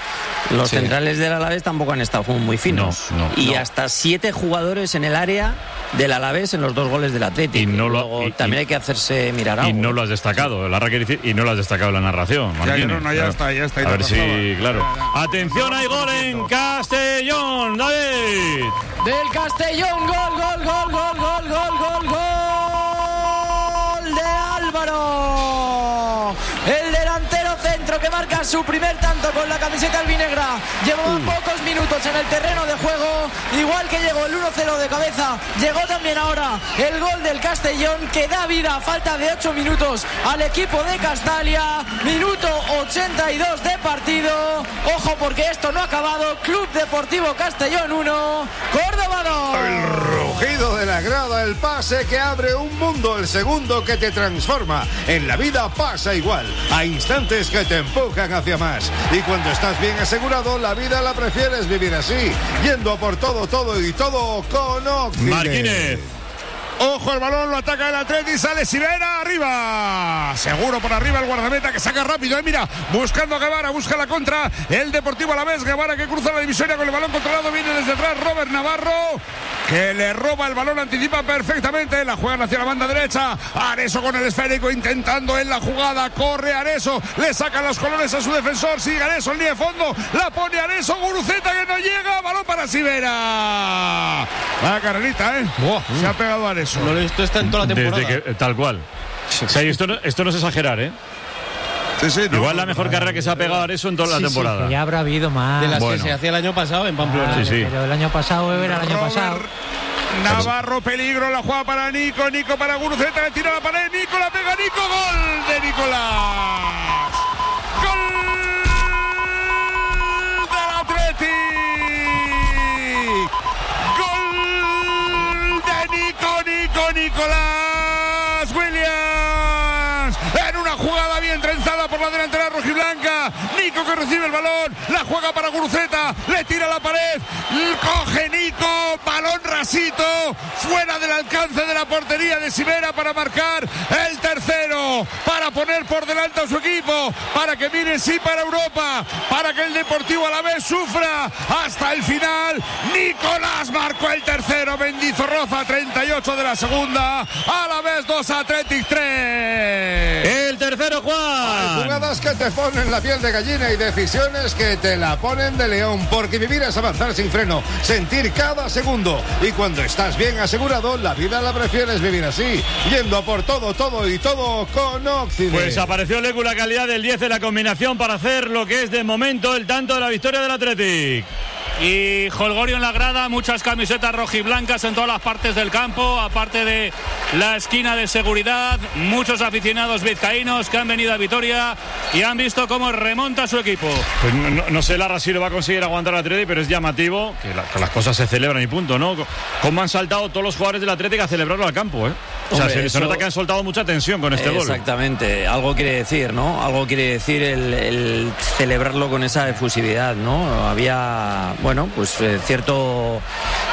Los Sí. centrales del Alavés tampoco han estado muy finos. No, no, y no. hasta siete jugadores en el área del Alavés en los dos goles del Atlético. Y no lo- Luego, y- también y- hay que hacerse mirar algo. Y no lo has destacado, la quiere decir, y no lo has destacado en la narración. Ya, Martínez. ya, no, ya está, ya está, A ya ver está. si, claro. Atención, hay gol en Castellón, David. Del Castellón, gol, gol, gol, gol, gol, gol, gol, gol de Álvaro. El delantero centro que marca su primer tanto con la camiseta albinegra. Llevaba pocos minutos en el terreno de juego, igual que llegó el uno cero de cabeza, llegó también ahora el gol del Castellón que da vida a falta de ocho minutos al equipo de Castalia. Minuto ochenta y dos de partido. Ojo porque esto no ha acabado. Club Deportivo Castellón uno, Córdoba dos. El rugido de la grada, el pase que abre un mundo, el segundo que te transforma. En la vida pasa igual. Hay instantes que te empujan hacia más. Y cuando estás bien asegurado, la vida la prefieres vivir así. Yendo a por todo, todo y todo con Occident. Martínez. Ojo, el balón lo ataca el Atleti, sale Sivera, arriba. Seguro por arriba el guardameta que saca rápido, eh, mira, buscando a Guevara, busca la contra. El Deportivo Alavés, Guevara que cruza la divisoria con el balón controlado, viene desde atrás Robert Navarro, que le roba el balón, anticipa perfectamente, la juegan hacia la banda derecha. Areso con el esférico intentando en la jugada, corre Areso, le sacan los colores a su defensor, sigue Areso en línea de fondo, la pone Areso, Guruceta que no llega, balón para Sivera. La carrerita, eh. Se ha pegado Areso. No lo he visto esta en toda la temporada. Desde que, tal cual. O sea, esto, no, esto no es exagerar, ¿eh? Sí, sí, no, Igual la mejor carrera que se ha pegado a eso en toda Sí, la sí, temporada. que ya habrá habido más. De las Bueno. que se hacía el año pasado en Pamplona. Vale, Sí, sí. Pero el año pasado era el año Robert pasado. Navarro, peligro, la juega para Nico, Nico para Guruceta, le tira la pared, Nico la pega, Nico, gol de Nicolás. Gol del Atleti. Gol de Nico, Nico, Nicolás Williams. En una jugada bien trenzada por la delantera rojiblanca. Nico que recibe el balón, la juega para Guruceta, le tira la pared, coge Nico, balón rasito, fuera del alcance de la portería de Sivera para marcar el tercero, para poner por delante a su equipo, para que mire sí para Europa, para que el Deportivo Alavés sufra hasta el final. Nicolás marcó el tercero, Mendizorroza, treinta y ocho de la segunda, Alavés dos, Athletic tres. El tercero, Juan. Jugadas que te ponen la piel de gallina y decisiones que te la ponen de león, porque vivir es avanzar sin freno, sentir cada segundo, y cuando estás bien asegurado, la vida la prefieres vivir así, yendo a por todo, todo y todo con Occident. Pues apareció Lecu la calidad del diez de la combinación para hacer lo que es de momento el tanto de la victoria del Athletic. Y Holgorio en la grada, muchas camisetas rojiblancas en todas las partes del campo, aparte de la esquina de seguridad, muchos aficionados vizcaínos que han venido a Vitoria y han visto cómo remonta su equipo. Pues no, no, no sé Lara si lo va a conseguir aguantar el Athletic, pero es llamativo que, la, que las cosas se celebran y punto, ¿no? Cómo han saltado todos los jugadores del Athletic a celebrarlo al campo, ¿eh? O sea, Hombre, se, eso... se nota que han soltado mucha tensión con este gol. Exactamente, algo quiere decir, ¿no? Algo quiere decir el, el celebrarlo con esa efusividad, ¿no? Había, bueno, pues eh, cierto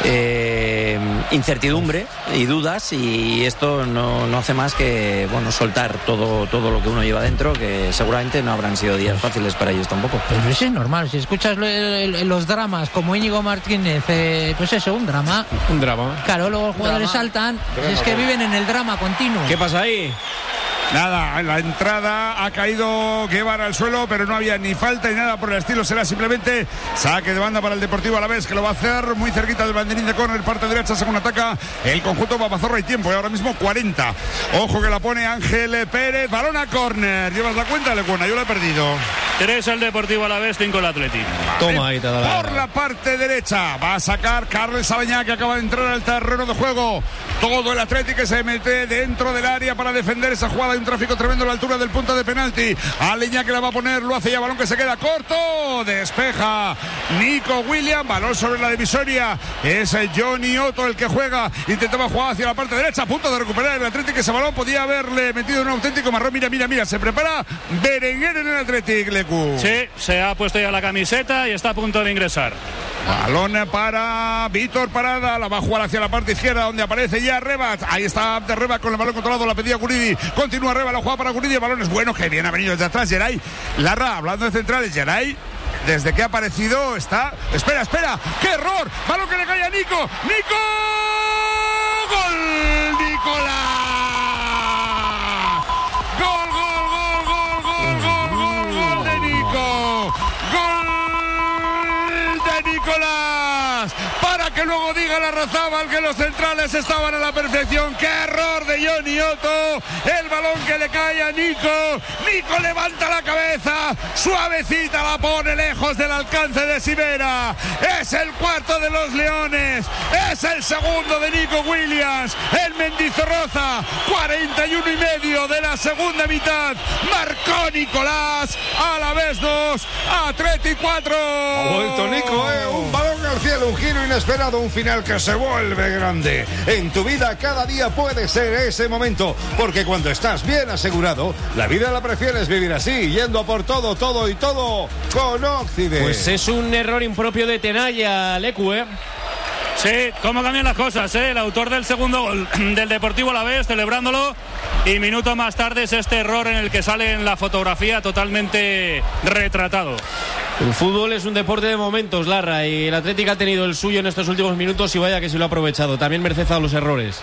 eh, incertidumbre y dudas, y esto no, no hace más que, bueno, soltar todo, todo lo que uno lleva dentro, que seguramente no habrán sido días fáciles para ellos tampoco. Pero eso es normal, si escuchas lo- el- los dramas como Íñigo Martínez, eh, pues eso, un drama. Un drama. Claro, luego los jugadores Drama. saltan, Drama, es que bueno. viven en el drama continuo. ¿Qué pasa ahí? Nada, en la entrada ha caído Guevara al suelo, pero no había ni falta ni nada por el estilo. Será simplemente saque de banda para el Deportivo Alavés, que lo va a hacer muy cerquita del banderín de córner, parte derecha, según ataca el conjunto Babazorra y tiempo. Y ahora mismo cuarenta. Ojo que la pone Ángel Pérez, balón a córner. ¿Llevas la cuenta, Lecuona? Yo la he perdido. Tres el Deportivo Alavés, cinco el Atlético. Toma ahí, te da la Por la parte derecha va a sacar Carles Aleñá, que acaba de entrar al terreno de juego. Todo el Atlético que se mete dentro del área para defender esa jugada. Hay un tráfico tremendo a la altura del punto de penalti. Aleñá que la va a poner, lo hace ya, balón que se queda corto. Despeja Nico William, balón sobre la divisoria. Es el Johnny Otto el que juega. Intentaba jugar hacia la parte derecha, a punto de recuperar el Atlético. Ese balón podía haberle metido en un auténtico marrón. Mira, mira, mira, se prepara Berenguer en el Atlético, Lecu. Sí, se ha puesto ya la camiseta y está a punto de ingresar. Balón para Víctor Parada, la va a jugar hacia la parte izquierda donde aparece ya Rebat. Ahí está Abde Rebat con el balón controlado, la pedía Guridi. Continúa Rebat, la juega para Guridi, el balón es bueno, que bien ha venido desde atrás Geray. Larra, hablando de centrales, Geray desde que ha aparecido está... Espera, espera, ¡qué error! Balón que le cae a Nico. ¡Nico! ¡Gol! ¡Nicolás! ¡Gol, gol, gol, gol, gol, gol, gol, gol de Nico! ¡Gol de Nicolás! Para que luego diga la Razábal que los centrales estaban a la perfección. ¡Qué error de Johnny Otto! El balón que le cae a Nico. Nico levanta la cabeza, suavecita la pone lejos del alcance de Sivera. Es el cuarto de los Leones. Es el segundo de Nico Williams. El Mendizorroza. cuarenta y uno y medio de la segunda mitad. Marcó Nicolás. A la vez dos. Atleti cuatro. Ha vuelto Nico, eh. Un balón al cielo, un giro inesperado, un final que se vuelve grande. En tu vida cada día puede ser ese momento, porque cuando estás bien asegurado, la vida la prefieres vivir así, yendo a por todo, todo y todo con Occident. Pues es un error impropio de Tenaya, Lecu, ¿eh? Sí, cómo cambian las cosas, ¿eh? El autor del segundo gol del Deportivo Alavés celebrándolo, y minuto más tarde es este error en el que sale en la fotografía totalmente retratado. El fútbol es un deporte de momentos, Larra, y el Atlético ha tenido el suyo en estos últimos minutos y vaya que se lo ha aprovechado. También merced a los errores.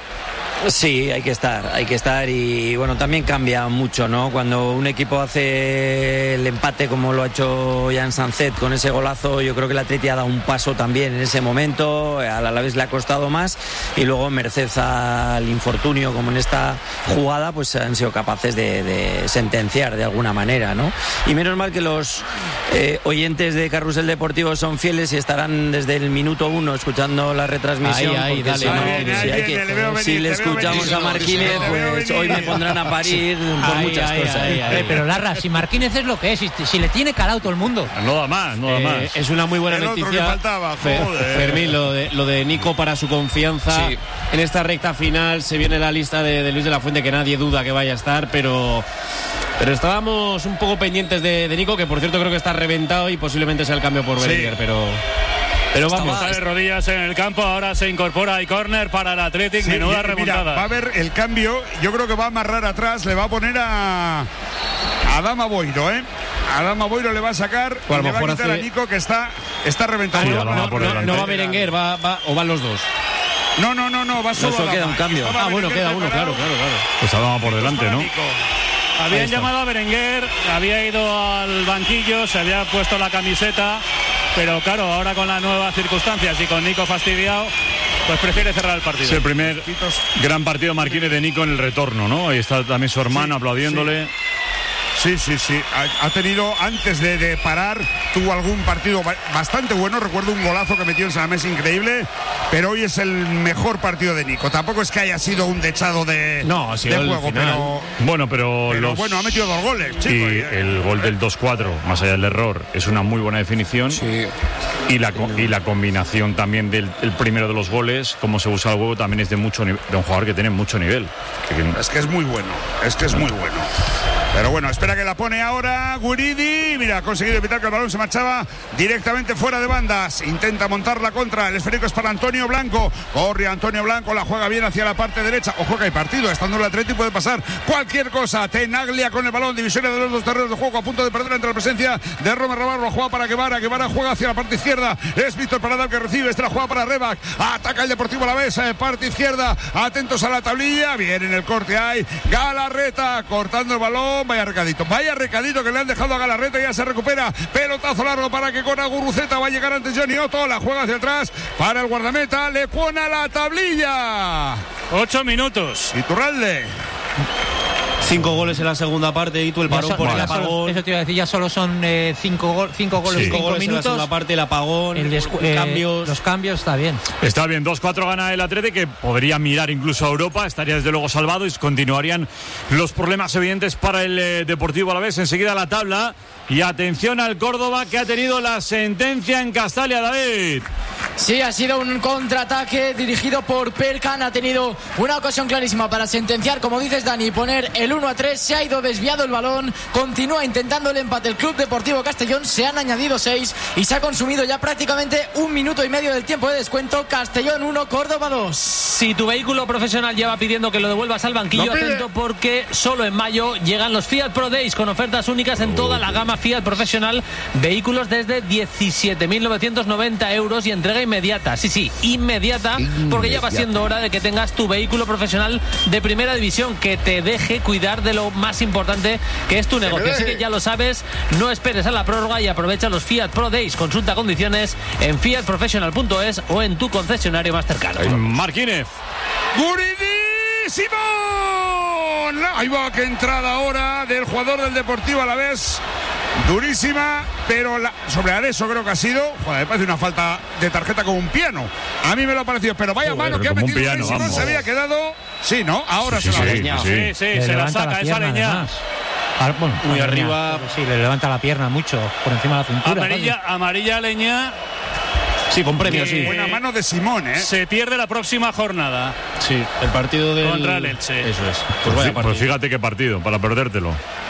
Sí, hay que estar, hay que estar y bueno, también cambia mucho, ¿no? Cuando un equipo hace el empate como lo ha hecho Jan Sanzet con ese golazo, yo creo que el Atleti ha dado un paso también en ese momento, al Alavés le ha costado más y luego merced al infortunio como en esta jugada, pues han sido capaces de, de sentenciar de alguna manera, ¿no? Y menos mal que los eh, oyentes de Carrusel Deportivo son fieles y estarán desde el minuto uno escuchando la retransmisión. Ahí, ahí, dale, si, no, ahí, si, ahí, que, le veo venir, si le escuchamos a Marquínez, pues hoy me pondrán a parir por ahí, muchas ahí, cosas. ahí, ahí. Pero Larra, si Marquínez es lo que es, si, si le tiene calado todo el mundo. No da más, no da Eh, más. es una muy buena El otro noticia. que faltaba, Fe- joder. Fermín, lo de, lo de Nico para su confianza. Sí. En esta recta final se viene la lista de, de Luis de la Fuente, que nadie duda que vaya a estar, pero. Pero estábamos un poco pendientes de, de Nico, que por cierto creo que está reventado y posiblemente sea el cambio por Sí. Berenguer, pero. Pero vamos. Está de rodillas en el campo, ahora se incorpora y córner para el Athletic, Sí, menuda mira, remontada. va a haber el cambio, yo creo que va a amarrar atrás, le va a poner a Adama Boiro, ¿eh? Adama Boiro le va a sacar O a y lo le va a mejor quitar hace- a Nico, que está, está reventado. Sí, no, Adama no, por no, delante. no va Berenguer, va, va, o van los dos. No, no, no, no, va solo solo Adama. queda un cambio. Estaba Ah, bueno, Berenguer queda uno, claro, preparado. claro, claro. Pues Adama por delante, ¿no? Habían está. llamado a Berenguer, había ido al banquillo, se había puesto la camiseta, pero claro, ahora con las nuevas circunstancias y con Nico fastidiado, pues prefiere cerrar el partido. Es el primer gran partido Marquínez de Nico en el retorno, ¿no? Ahí está también su hermano Sí, aplaudiéndole. Sí, sí, sí. Ha, ha tenido, antes de, de parar, tuvo algún partido ba- bastante bueno. Recuerdo un golazo que metió en Samamés increíble, pero hoy es el mejor partido de Nico. Tampoco es que haya sido un dechado de, No, ha de sido el juego, final. pero, Bueno, pero, pero los... bueno, ha metido dos goles, chico. Y Y, el gol del dos cuatro, más allá del error, es una muy buena definición. Y la, co- y la combinación también del el primero de los goles, como se usa el huevo, también es de mucho ni- de un jugador que tiene mucho nivel. Que- Es que es muy bueno, es que es muy bueno. Pero bueno, espera que la pone ahora Guridi. Mira, ha conseguido evitar que el balón se marchaba directamente fuera de bandas. Intenta montar la contra. El esférico es para Antonio Blanco. Corre Antonio Blanco, la juega bien hacia la parte derecha. Ojo que hay partido, estando el Atlético puede pasar cualquier cosa. Tenaglia con el balón, divisoria de los dos terrenos de juego, a punto de perder entre la presencia de Romer Navarro. Juega para Guevara, Guevara juega hacia la parte izquierda. Es Víctor Parada el que recibe, este la juega para Rebac. Ataca el Deportivo Alavés, eh, parte izquierda. Atentos a la tablilla, bien en el corte hay Galarreta cortando el balón. Vaya recadito, vaya recadito que le han dejado a Galarreta, ya se recupera. Pelotazo largo para que con Agurruceta va a llegar antes Johnny Otto. La juega hacia atrás para el guardameta. Le pone a la tablilla. Ocho minutos. Iturralde. Cinco goles en la segunda parte y tú el Ya parón so- por el ya solo- apagón. eso te iba a decir, ya solo son eh, cinco, gol- cinco goles, Sí. cinco Cinco goles en la minutos. segunda parte, el apagón, El descu- eh, eh, cambios. Los cambios está bien. Está bien, dos cuatro gana el Atleti, que podría mirar incluso a Europa, estaría desde luego salvado y continuarían los problemas evidentes para el eh, Deportivo Alavés. Enseguida la tabla y atención al Córdoba, que ha tenido la sentencia en Castalia, David. Sí, ha sido un contraataque dirigido por Perkan. Ha tenido una ocasión clarísima para sentenciar, como dices, Dani, poner el uno a tres. Se ha ido desviado el balón. Continúa intentando el empate el Club Deportivo Castellón. Se han añadido seis y se ha consumido ya prácticamente un minuto y medio del tiempo de descuento. Castellón uno, Córdoba dos. Si tu vehículo profesional lleva pidiendo que lo devuelvas al banquillo, atento, porque solo en mayo llegan los Fiat Pro Days con ofertas únicas en toda la gama Fiat profesional. Vehículos desde diecisiete mil novecientos noventa euros y entrega inmediata. Sí, sí, inmediata, porque ya va siendo hora de que tengas tu vehículo profesional de primera división, que te deje cuidar de lo más importante, que es tu negocio. Así que ya lo sabes, no esperes a la prórroga y aprovecha los Fiat Pro Days. Consulta condiciones en fiat professional punto es o en tu concesionario más cercano. Marquínez. ¡Guridísimo! Ahí va, que entrada ahora del jugador del Deportivo Alavés. Durísima, pero la, sobre Areso creo que ha sido, joder, me parece una falta de tarjeta como un piano. A mí me lo ha parecido, pero vaya joder, mano que ha metido piano, Simón, se había quedado. Sí, ¿no? Ahora sí, se la sí, ha leñado. Sí, sí, sí, se la saca, la esa leña. Ah, bueno, muy arriba. Sí, le levanta la pierna mucho, por encima de la cintura. Amarilla, amarilla leña. Sí, con premio, sí. Buena mano de Simón, ¿eh? Se pierde la próxima jornada. Sí, el partido del... contra el Elche. Eso es. Pues, pues, pues fíjate qué partido, para perdértelo.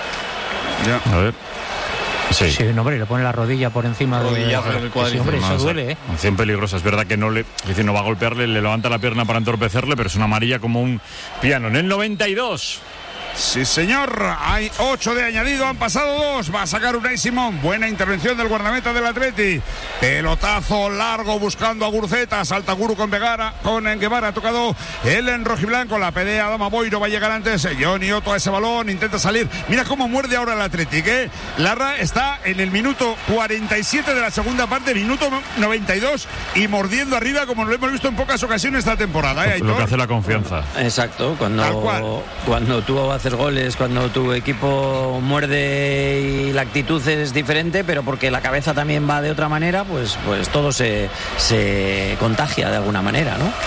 Ya. A ver. Sí. Sí, no, hombre, le pone la rodilla por encima rodilla de... el cuadril. Sí, hombre, eso no, duele, ¿eh? Acción peligrosa. Es verdad que no le... Es decir, no va a golpearle, le levanta la pierna para entorpecerle, pero es una amarilla como un piano. En el noventa y dos... Sí, señor, hay ocho de añadido, han pasado dos, va a sacar Unai Simón, buena intervención del guardameta del Atleti, pelotazo largo buscando a Guruceta, salta Guru con Vegara, con Guevara, ha tocado el en rojiblanco, la pelea Adama Boiro, va a llegar antes, Johnny Otto a ese balón, intenta salir, mira cómo muerde ahora el Atleti, que Larra está en el minuto cuarenta y siete de la segunda parte, minuto noventa y dos, y mordiendo arriba como lo hemos visto en pocas ocasiones esta temporada. ¿eh, lo que hace la confianza. Exacto, cuando, cuando tú haces goles, cuando tu equipo muerde y la actitud es diferente, pero porque la cabeza también va de otra manera, pues, pues todo se, se contagia de alguna manera, ¿no?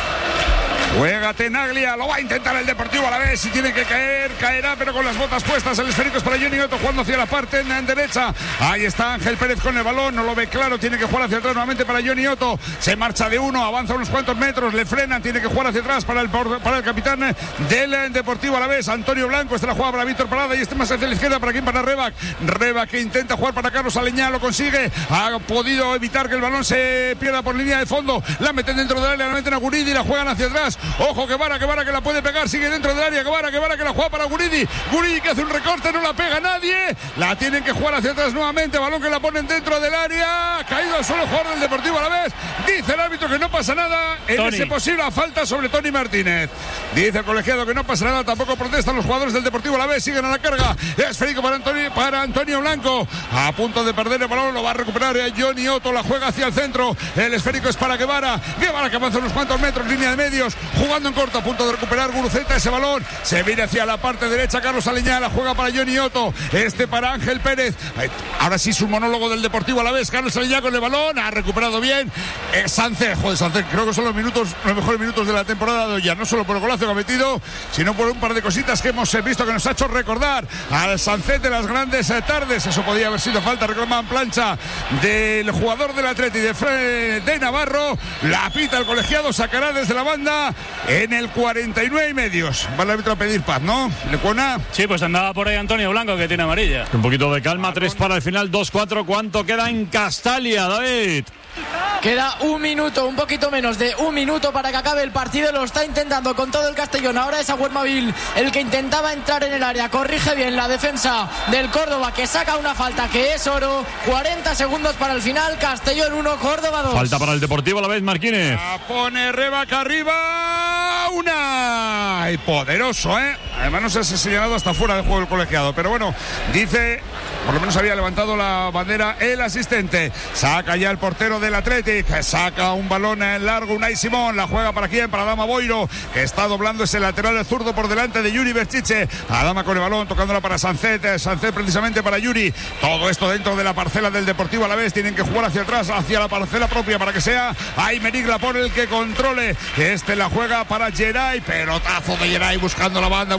Juega Tenaglia, lo va a intentar el Deportivo a la vez. Si tiene que caer, caerá, pero con las botas puestas. El esférico es para Johnny Otto, jugando hacia la parte en, en derecha. Ahí está Ángel Pérez con el balón, no lo ve claro. Tiene que jugar hacia atrás nuevamente para Johnny Otto. Se marcha de uno, avanza unos cuantos metros, le frenan. Tiene que jugar hacia atrás para el, para el capitán del Deportivo a la vez, Antonio Blanco. Esta la juega para Víctor Parada y este más hacia la izquierda. ¿Para quién? Para Rebac. Rebac que intenta jugar para Carlos Aleñá, lo consigue. Ha podido evitar que el balón se pierda por línea de fondo. La meten dentro del área, la meten a Guridi y la juegan hacia atrás. Ojo, Guevara, Guevara que la puede pegar, sigue dentro del área. Guevara, Guevara que la juega para Guridi. Guridi que hace un recorte, no la pega nadie. La tienen que jugar hacia atrás nuevamente. Balón que la ponen dentro del área. Caído al suelo, jugador del Deportivo a la vez. Dice el árbitro que no pasa nada en Tony. Ese posible falta sobre Tony Martínez. Dice el colegiado que no pasa nada. Tampoco protestan los jugadores del Deportivo a la vez. Siguen a la carga. Esférico para Antonio, para Antonio Blanco. A punto de perder el balón. Lo va a recuperar Johnny Otto. La juega hacia el centro. El esférico es para Guevara. Guevara que avanza unos cuantos metros. Línea de medios. Jugando en corto. A punto de recuperar Guruceta ese balón. Se viene hacia la parte derecha. Carlos Aleñá. La juega para Johnny Otto. Este para Ángel Pérez. Ahora sí su monólogo del Deportivo a la vez. Carlos Aleñá con el balón. Ha recuperado bien. Eh, Sánchez. Joder, Sánchez. Creo que son los minutos, los mejores minutos de la temporada de hoy. Ya no solo por el golazo que ha metido, sino por un par de cositas que hemos visto que nos ha hecho recordar al Sánchez de las grandes tardes. Eso podía haber sido falta. Reclaman plancha del jugador del Atleti de, Fre de Navarro. La pita el colegiado. Sacará desde la banda en el cuarenta y nueve y medios. Va el árbitro a pedir paz, ¿no? ¿Lecuona? Sí, pues andaba por ahí Antonio Blanco, que tiene amarilla. Un poquito de calma, tres para el final, dos cuatro. ¿Cuánto queda en Castalia, David? Queda un minuto, un poquito menos de un minuto para que acabe el partido. Lo está intentando con todo el Castellón. Ahora es Agüermavil el que intentaba entrar en el área. Corrige bien la defensa del Córdoba, que saca una falta que es oro. cuarenta segundos para el final. Castellón uno, Córdoba dos. Falta para el Deportivo a la vez, Marquínez. La pone Rebaca arriba. Una. Y poderoso, ¿eh? Además no se ha señalado hasta fuera del juego del colegiado. Pero bueno, dice... Por lo menos había levantado la bandera el asistente. Saca ya el portero del Athletic. Saca un balón en largo. Unai Simón. La juega para quién? Para Adama Boiro, que está doblando ese lateral el zurdo por delante de Yuri Berchiche. Adama con el balón, tocándola para Sancet. Sancet precisamente para Yuri. Todo esto dentro de la parcela del Deportivo a la vez. Tienen que jugar hacia atrás, hacia la parcela propia, para que sea Aymeric Laporte el que controle. Este la juega para Geray. Pelotazo de Geray buscando la banda, buscando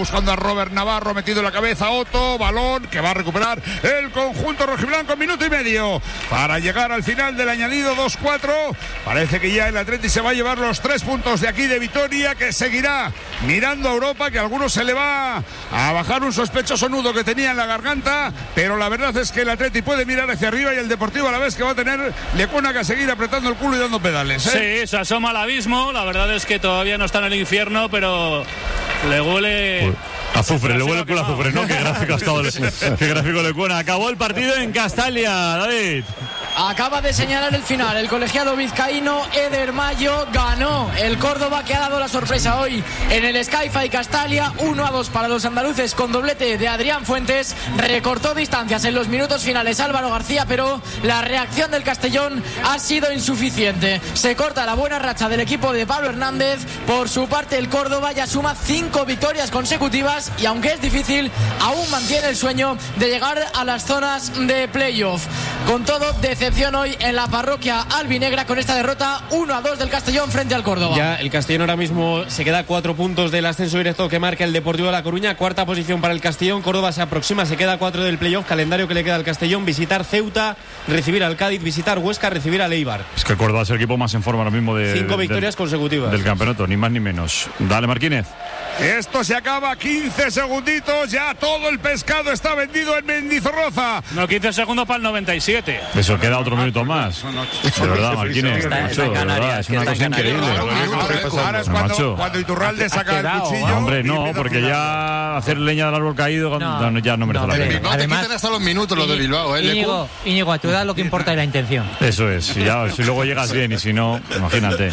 buscando a Robert Navarro, metido en la cabeza Otto, balón que va a recuperar el conjunto rojiblanco en minuto y medio para llegar al final del añadido dos cuatro. Parece que ya el Atleti se va a llevar los tres puntos de aquí de Vitoria, que seguirá mirando a Europa, que a algunos se le va a bajar un sospechoso nudo que tenía en la garganta, pero la verdad es que el Atleti puede mirar hacia arriba y el Deportivo a la vez que va a tener Lecuona que seguir apretando el culo y dando pedales, ¿eh? Sí, se asoma al abismo, la verdad es que todavía no está en el infierno, pero le huele... Uy. Azufre, le huele el culo a azufre, ¿no? Qué gráfico ha estado, qué gráfico Lecuona. Acabó el partido en Castalia, David. Acaba de señalar el final. El colegiado vizcaíno Eder Mayo ganó. El Córdoba, que ha dado la sorpresa hoy en el Sky-Fi Castalia, uno a dos para los andaluces con doblete de Adrián Fuentes. Recortó distancias en los minutos finales Álvaro García, pero la reacción del Castellón ha sido insuficiente. Se corta la buena racha del equipo de Pablo Hernández. Por su parte, el Córdoba ya suma cinco victorias consecutivas y, aunque es difícil, aún mantiene el sueño de llegar a las zonas de playoff. Con todo, decepción hoy en la parroquia albinegra con esta derrota uno a dos del Castellón frente al Córdoba. Ya el Castellón ahora mismo se queda a cuatro puntos del ascenso directo que marca el Deportivo de La Coruña, cuarta posición para el Castellón. Córdoba se aproxima, se queda a cuatro del playoff. Calendario que le queda al Castellón: visitar Ceuta, recibir al Cádiz, visitar Huesca, recibir al Eibar. Es que el Córdoba es el equipo más en forma ahora mismo de, cinco de, victorias del, consecutivas del campeonato, ni más ni menos. Dale, Marquínez. Esto se acaba, quince segunditos, ya todo el pescado está vendido en Mendizorroza. No, quince segundos para el noventa y siete. Eso queda otro minuto más. De verdad, Marquínez, macho, de verdad, es una cosa increíble. Ahora es cuando, cuando Iturralde saca el cuchillo. Hombre, no, porque ya hacer leña del árbol caído no, ya no merece la pena. Bilbao te quitan hasta los minutos los de Bilbao, ¿eh? Íñigo, Íñigo, a tu edad lo que importa es la intención. Eso es, si, ya, si luego llegas bien y si no, imagínate.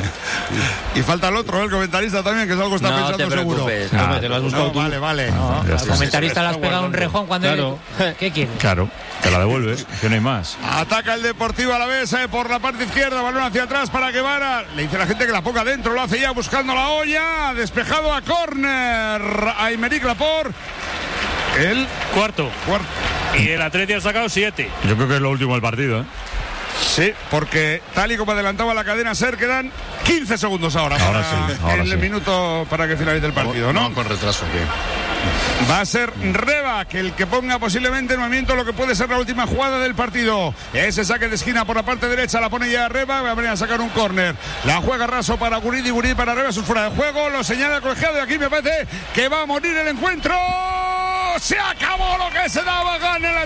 Y falta el otro, el comentarista también, que es algo que está no pensando te seguro. Ah, te lo has buscado no, tú. Vale, vale. No, ya al está. comentarista le has pegado un rejón cuando... Claro. ¿Qué quieres? Claro, te la devuelve, que no hay más. Ataca el Deportivo a la vez eh, por la parte izquierda, balón hacia atrás para Guevara. Le dice a la gente que la ponga dentro, lo hace ya buscando la olla. Despejado a córner. A Aymeric Laporte. El cuarto. cuarto. Y el Atleti ha sacado siete. Yo creo que es lo último del partido, ¿eh? Sí, porque tal y como adelantaba la cadena SER, quedan quince segundos ahora. Ahora para sí, ahora el sí. minuto para que finalice el partido, ¿no? No, con retraso, ¿qué? Va a ser Reba que el que ponga posiblemente en movimiento lo que puede ser la última jugada del partido. Ese saque de esquina por la parte derecha la pone ya Reba. Va a venir a sacar un córner. La juega Raso para Guridi, Guridi para Reba. Es un fuera de juego. Lo señala el colegiado y aquí me parece que va a morir el encuentro. Se acabó lo que se daba, gana el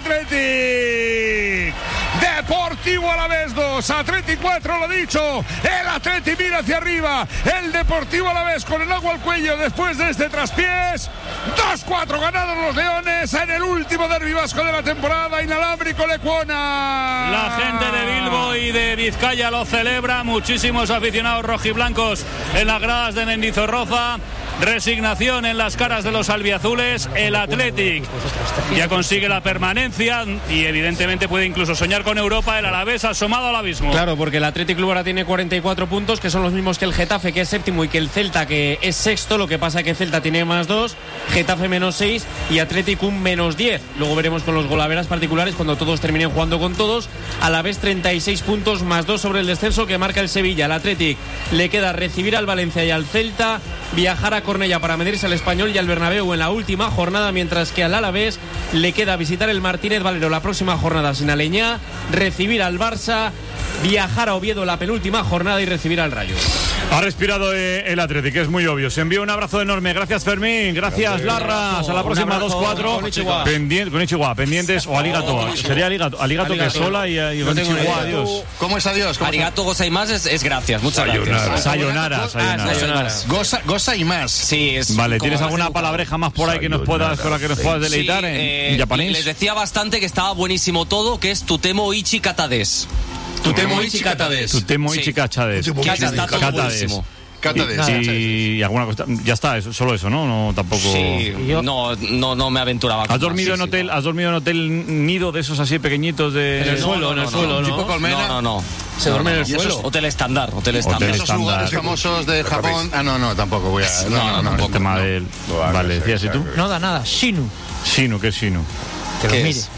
Atleti. Deportivo a la vez dos, Atleti cuatro, lo dicho. El Atleti mira hacia arriba. El Deportivo a la vez con el agua al cuello después de este traspiés. dos cuatro ganados los Leones en el último derbi vasco de la temporada. Inalámbrico Lecuona. La gente de Bilbo y de Vizcaya lo celebra. Muchísimos aficionados rojiblancos en las gradas de Mendizorroza. Resignación en las caras de los albiazules. El Athletic ya consigue la permanencia y evidentemente puede incluso soñar con Europa. El Alavés asomado al abismo. Claro, porque el Athletic Club ahora tiene cuarenta y cuatro puntos, que son los mismos que el Getafe, que es séptimo, y que el Celta, que es sexto. Lo que pasa es que Celta tiene más dos, Getafe menos seis y Athletic un menos diez. Luego veremos con los golaveras particulares cuando todos terminen jugando con todos. Alavés treinta y seis puntos más dos sobre el descenso que marca el Sevilla. Al Athletic le queda recibir al Valencia y al Celta, viajar a Cornellá para medirse al Español y al Bernabéu en la última jornada, mientras que al Alavés le queda visitar el Martínez Valero la próxima jornada sin Aleñá, recibir al Barça, viajar a Oviedo la penúltima jornada y recibir al Rayo. Ha respirado eh, el Atlético, es muy obvio. Se envía un abrazo enorme. Gracias, Fermín. Gracias, Larras. A la próxima dos cuatro. Pendiente, con Ichiwa, pendientes o Aligato. Sería Aligato, Aligato que es sola y, y con Ichiwa, adiós. ¿Cómo es adiós? ¿Cómo Arigato, goza y más es, es gracias. Muchas Sayonara. gracias. Sayonara, sayonara. Sayonara. Goza, goza y más. Sí, es Vale, ¿tienes como alguna palabreja más por ahí que nos puedas, con la que nos puedas deleitar Sí, en, eh, en japonés? Les decía bastante que estaba buenísimo todo, que es Tutemo Ichi Katades. Tutemo Ichi Katades. Tutemo Sí. Ichi Katades. Que está todo buenísimo. Katades. Y, y alguna cosa. Ya está, eso, solo eso, ¿no? No, tampoco. Sí, no, no, no me aventuraba. ¿Has dormido en hotel? ¿Has dormido en hotel nido de esos así pequeñitos de? En el suelo, en el suelo, ¿no? Tipo colmena. No, no, no. Se duerme en el ¿Y esos suelo. Hotel estándar, hotel estándar. Hotel Esos lugares famosos de Japón. Ah, no, no, tampoco voy a. No, no, no. El tema del. Vale, decías, ¿y tú? No da nada. Shinu. Shinu, ¿qué es Shinu? Que lo ¿Qué mire. es?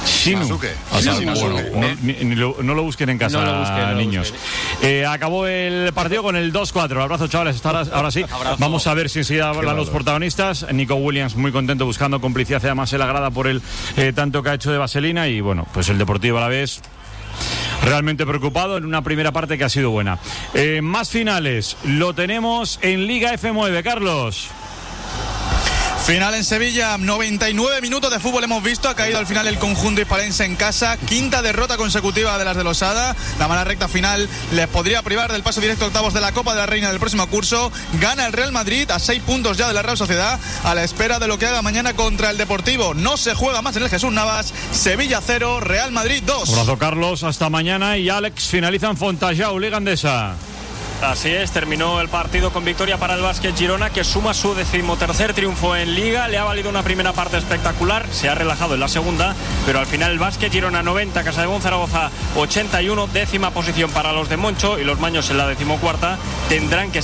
Shinu. O sea, Shinu. bueno, no, ni- ni lo- no lo busquen en casa, No lo busquen, no lo niños. Eh, acabó el partido con el dos cuatro. Abrazo, chavales. Ahora, ahora sí. Abrazo. Vamos a ver si enseguida hablan los protagonistas. Nico Williams muy contento buscando complicidad, además en la grada por el eh, tanto que ha hecho de vaselina. Y bueno, pues el Deportivo a la vez realmente preocupado en una primera parte que ha sido buena. Eh, más finales lo tenemos en Liga F nueve, Carlos. Final en Sevilla, noventa y nueve minutos de fútbol hemos visto, ha caído al final el conjunto hispalense en casa, quinta derrota consecutiva de las de Losada, la mala recta final les podría privar del paso directo a octavos de la Copa de la Reina del próximo curso, gana el Real Madrid a seis puntos ya de la Real Sociedad, a la espera de lo que haga mañana contra el Deportivo, no se juega más en el Jesús Navas, Sevilla cero, Real Madrid dos. Abrazo, Carlos, hasta mañana. Y Alex finaliza en Fontajau, Liga Andesa. Así es, terminó el partido con victoria para el Básquet Girona, que suma su decimotercer triunfo en Liga. Le ha valido una primera parte espectacular, se ha relajado en la segunda, pero al final el Básquet Girona noventa, Casademón Zaragoza ochenta y uno, décima posición para los de Moncho, y los maños en la decimocuarta tendrán que